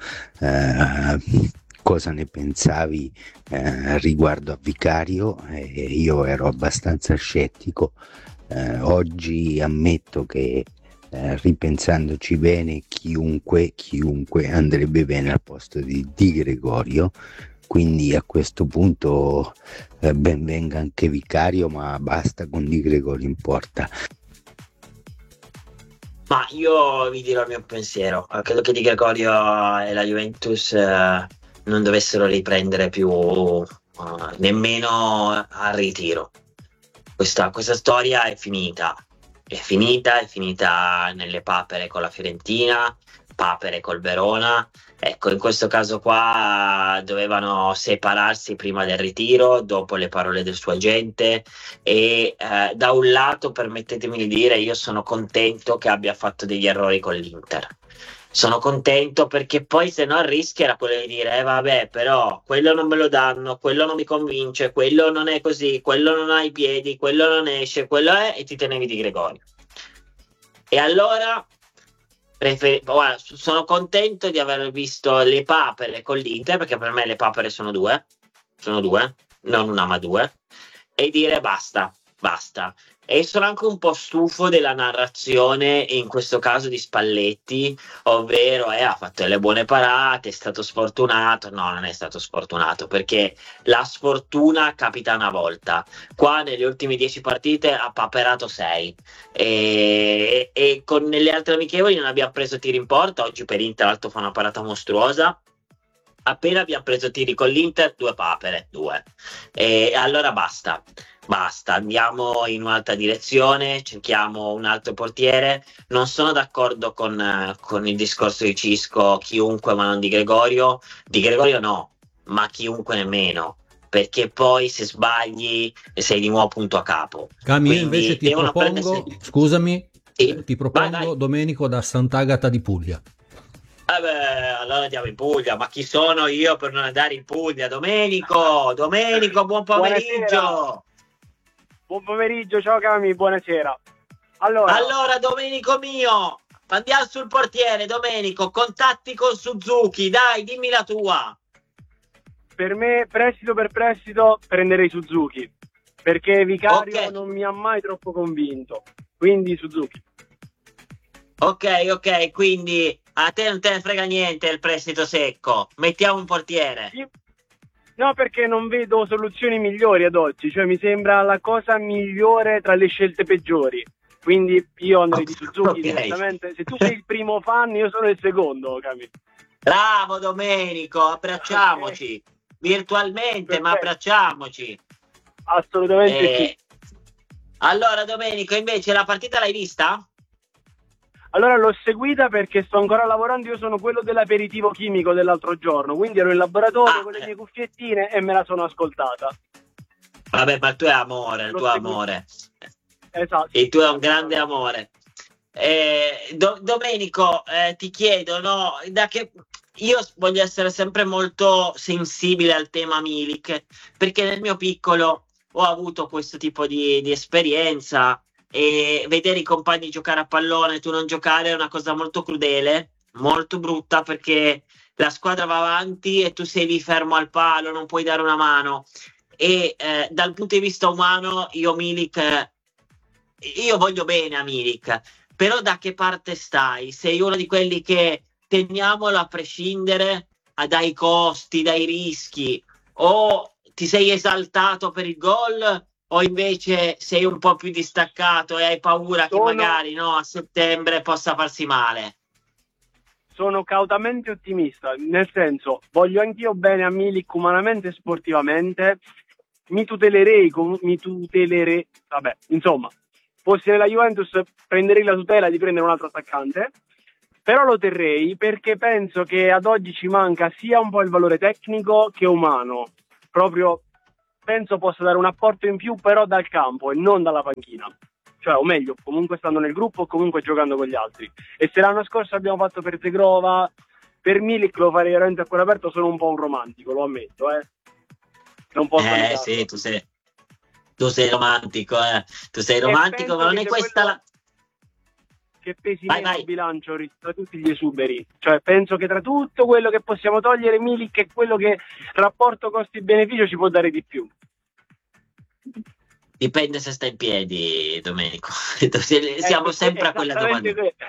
Speaker 12: cosa ne pensavi riguardo a Vicario e io ero abbastanza scettico. Oggi ammetto che ripensandoci bene chiunque andrebbe bene al posto di Di Gregorio. Quindi a questo punto ben venga anche Vicario, ma basta con Di Gregorio in porta.
Speaker 9: Ma io vi dirò il mio pensiero. Credo che Di Gregorio e la Juventus non dovessero riprendere più nemmeno al ritiro. Questa storia è finita. È finita nelle papere con la Fiorentina, papere col Verona. Ecco, in questo caso qua dovevano separarsi prima del ritiro, dopo le parole del suo agente, e da un lato, permettetemi di dire, io sono contento che abbia fatto degli errori con l'Inter. Sono contento perché poi se no il rischio era quello di dire vabbè, però quello non me lo danno, quello non mi convince, quello non è così, quello non ha i piedi, quello non esce, quello è, e ti tenevi Di Gregorio. E allora guarda, sono contento di aver visto le papere con l'Inter, perché per me le papere sono due, non una ma due, e dire basta. E sono anche un po' stufo della narrazione, in questo caso di Spalletti, ovvero ha fatto le buone parate, è stato sfortunato. No, non è stato sfortunato, perché la sfortuna capita una volta. Qua nelle ultime 10 partite ha paperato 6 e nelle altre amichevoli non abbiamo preso tiri in porta. Oggi per Inter l'altro fa una parata mostruosa. Appena abbiamo preso tiri con l'Inter, 2 papere, e allora basta, andiamo in un'altra direzione, cerchiamo un altro portiere. Non sono d'accordo con il discorso di Cisco, chiunque ma non Di Gregorio no, ma chiunque nemmeno, perché poi se sbagli sei di nuovo punto a capo.
Speaker 2: Cami, invece ti propongo, scusami, ti propongo
Speaker 9: vai.
Speaker 2: Domenico da Sant'Agata di Puglia.
Speaker 9: Allora andiamo in Puglia, ma chi sono io per non andare in Puglia? Domenico, buon pomeriggio.
Speaker 13: Buon pomeriggio, ciao Cami, buonasera. Allora
Speaker 9: Domenico mio, andiamo sul portiere. Domenico, contatti con Suzuki, dai, dimmi la tua.
Speaker 13: Per me, prestito per prestito, prenderei Suzuki, perché Vicario non mi ha mai troppo convinto, quindi Suzuki.
Speaker 9: Ok, quindi a te non te ne frega niente il prestito secco, mettiamo un portiere.
Speaker 13: Sì. No, perché non vedo soluzioni migliori ad oggi, cioè mi sembra la cosa migliore tra le scelte peggiori, quindi io andrei di Suzuki direttamente. Se tu sei il primo fan, io sono il secondo, Cami.
Speaker 9: Bravo Domenico, abbracciamoci, virtualmente. Perfetto. Ma abbracciamoci.
Speaker 13: Assolutamente sì.
Speaker 9: Allora Domenico, invece la partita l'hai vista?
Speaker 13: Allora l'ho seguita perché sto ancora lavorando, io sono quello dell'aperitivo chimico dell'altro giorno, quindi ero in laboratorio con le mie cuffiettine e me la sono ascoltata.
Speaker 9: Vabbè, ma il tuo è amore, amore.
Speaker 13: Esatto.
Speaker 9: Il tuo è un grande amore. Domenico, ti chiedo, no, io voglio essere sempre molto sensibile al tema Milik, perché nel mio piccolo ho avuto questo tipo di esperienza. E vedere i compagni giocare a pallone e tu non giocare è una cosa molto crudele, molto brutta, perché la squadra va avanti e tu sei lì fermo al palo, non puoi dare una mano. E dal punto di vista umano io voglio bene a Milik, però da che parte stai? Sei uno di quelli che teniamolo a prescindere dai costi, dai rischi, o ti sei esaltato per il gol, o invece sei un po' più distaccato e hai paura che magari a settembre possa farsi male?
Speaker 13: Sono cautamente ottimista, nel senso, voglio anch'io bene a Milik umanamente e sportivamente, mi tutelerei, vabbè, insomma, fossi nella Juventus prenderei la tutela di prendere un altro attaccante, però lo terrei perché penso che ad oggi ci manca sia un po' il valore tecnico che umano, proprio penso possa dare un apporto in più però dal campo e non dalla panchina. Cioè, o meglio, comunque stando nel gruppo o comunque giocando con gli altri. E se l'anno scorso abbiamo fatto per Zegrova, per Milik lo farei veramente a cuore aperto, sono un po' un romantico, lo ammetto, Non posso negarlo.
Speaker 9: Sì, tu sei romantico, Tu sei romantico, ma non è questa
Speaker 13: che pesi meno il bilancio rispetto a tutti gli esuberi. Cioè, penso che tra tutto quello che possiamo togliere, Milik è quello che rapporto costi-beneficio ci può dare di più.
Speaker 9: Dipende se sta in piedi, Domenico. Siamo sempre a quella domanda.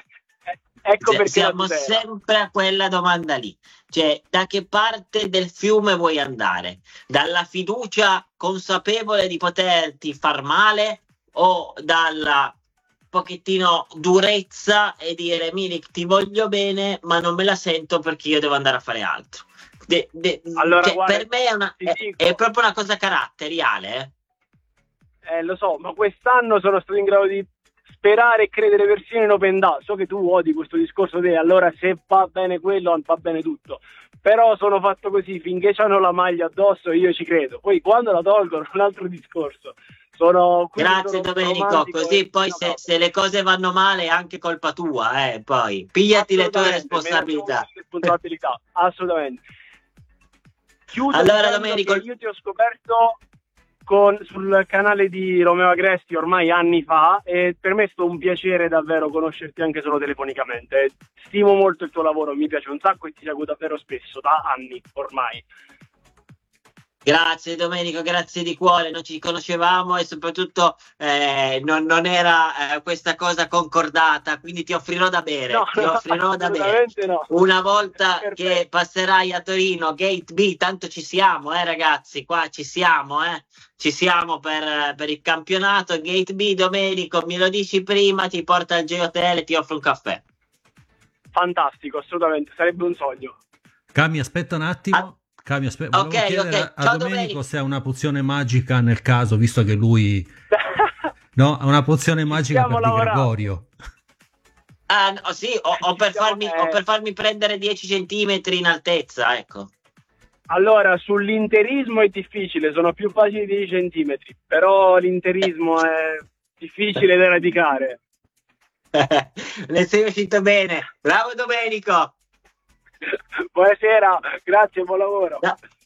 Speaker 9: Siamo sempre a quella domanda lì. Cioè, da che parte del fiume vuoi andare? Dalla fiducia consapevole di poterti far male o dalla pochettino durezza e dire Milik ti voglio bene ma non me la sento perché io devo andare a fare altro?
Speaker 13: Allora, guarda,
Speaker 9: per me è proprio una cosa caratteriale,
Speaker 13: lo so, ma quest'anno sono stato in grado di sperare e credere persino in Open Da. So che tu odi questo discorso te, allora se va bene quello va bene tutto, però sono fatto così, finché c'hanno la maglia addosso io ci credo, poi quando la tolgono un altro discorso.
Speaker 9: Grazie Domenico, così poi se le cose vanno male è anche colpa tua, poi pigliati le tue responsabilità.
Speaker 13: Assolutamente.
Speaker 9: Allora Domenico,
Speaker 13: io ti ho scoperto sul canale di Romeo Agresti ormai anni fa e per me è stato un piacere davvero conoscerti anche solo telefonicamente. Stimo molto il tuo lavoro, mi piace un sacco e ti seguo davvero spesso, da anni ormai.
Speaker 9: Grazie Domenico, grazie di cuore, non ci conoscevamo e soprattutto non era questa cosa concordata, quindi ti offrirò da bere,
Speaker 13: No.
Speaker 9: Una volta che passerai a Torino, Gate B, tanto ci siamo ragazzi, qua ci siamo per il campionato, Gate B, Domenico, me lo dici prima, ti porta al G-Hotel e ti offro un caffè.
Speaker 13: Fantastico, assolutamente, sarebbe un sogno.
Speaker 2: Cami, aspetta un attimo. Volevo chiedere a Domenico se ha una pozione magica nel caso, visto che lui ha una pozione magica per Di Gregorio.
Speaker 9: Sì, o per farmi prendere 10 centimetri in altezza, ecco.
Speaker 13: Allora, sull'interismo è difficile, sono più facili di 10 centimetri, però l'interismo è difficile da radicare.
Speaker 9: Ne sei uscito bene, bravo Domenico.
Speaker 13: Buonasera, grazie, buon lavoro.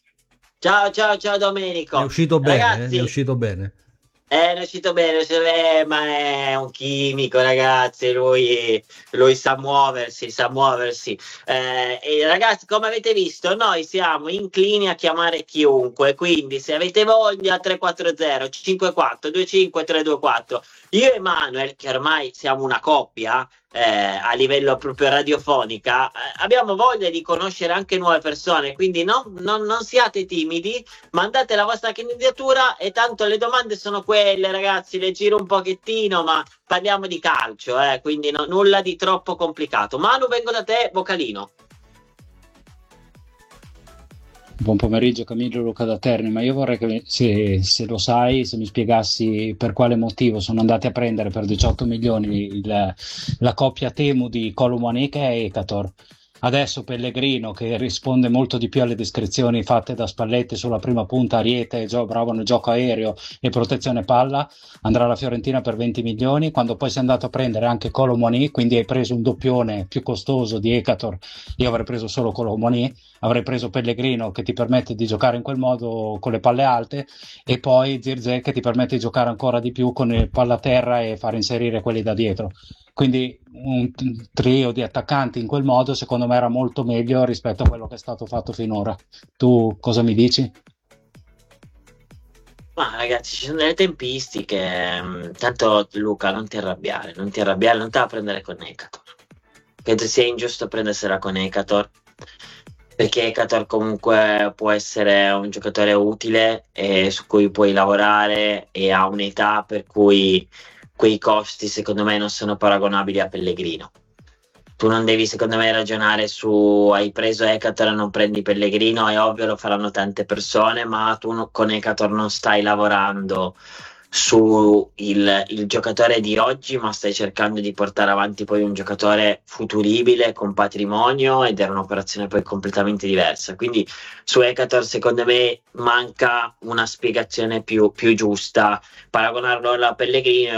Speaker 9: Ciao Domenico.
Speaker 2: È uscito bene,
Speaker 9: ragazzi,
Speaker 2: è uscito bene.
Speaker 9: È uscito bene, ma è un chimico, ragazzi, lui sa muoversi. E ragazzi, come avete visto, noi siamo inclini a chiamare chiunque, quindi se avete voglia 340 54 25 324. Io e Manuel, che ormai siamo una coppia a livello proprio radiofonica, abbiamo voglia di conoscere anche nuove persone, quindi non siate timidi, mandate la vostra candidatura e tanto le domande sono quelle, ragazzi, le giro un pochettino, ma parliamo di calcio, quindi nulla di troppo complicato. Manu, vengo da te, vocalino.
Speaker 14: Buon pomeriggio Camillo, Luca da Terni, ma io vorrei che se lo sai, se mi spiegassi per quale motivo sono andati a prendere per 18 milioni la coppia Temu di Colomboani e Ekator. Adesso Pellegrino, che risponde molto di più alle descrizioni fatte da Spalletti sulla prima punta, Ariete, bravo nel gioco aereo e protezione palla, andrà alla Fiorentina per 20 milioni, quando poi sei andato a prendere anche Colomboani, quindi hai preso un doppione più costoso di Ekator. Io avrei preso solo Colomboani, avrei preso Pellegrino che ti permette di giocare in quel modo con le palle alte, e poi Zirze che ti permette di giocare ancora di più con le palle a terra e far inserire quelli da dietro. quindi un trio di attaccanti in quel modo secondo me era molto meglio rispetto a quello che è stato fatto finora. Tu cosa mi dici?
Speaker 9: Ma ragazzi, ci sono delle tempistiche. Tanto Luca, non ti arrabbiare, non te la prendere con Ekator. Credo sia ingiusto prendersela con Ekator, perché Ekator comunque può essere un giocatore utile e su cui puoi lavorare, e ha un'età per cui quei costi secondo me non sono paragonabili a Pellegrino. Tu non devi secondo me ragionare su hai preso Ekator e non prendi Pellegrino, è ovvio, lo faranno tante persone, ma tu con Ekator non stai lavorando su il giocatore di oggi, ma stai cercando di portare avanti poi un giocatore futuribile con patrimonio, ed era un'operazione poi completamente diversa. Quindi su Ekator secondo me manca una spiegazione più giusta. Paragonarlo alla Pellegrino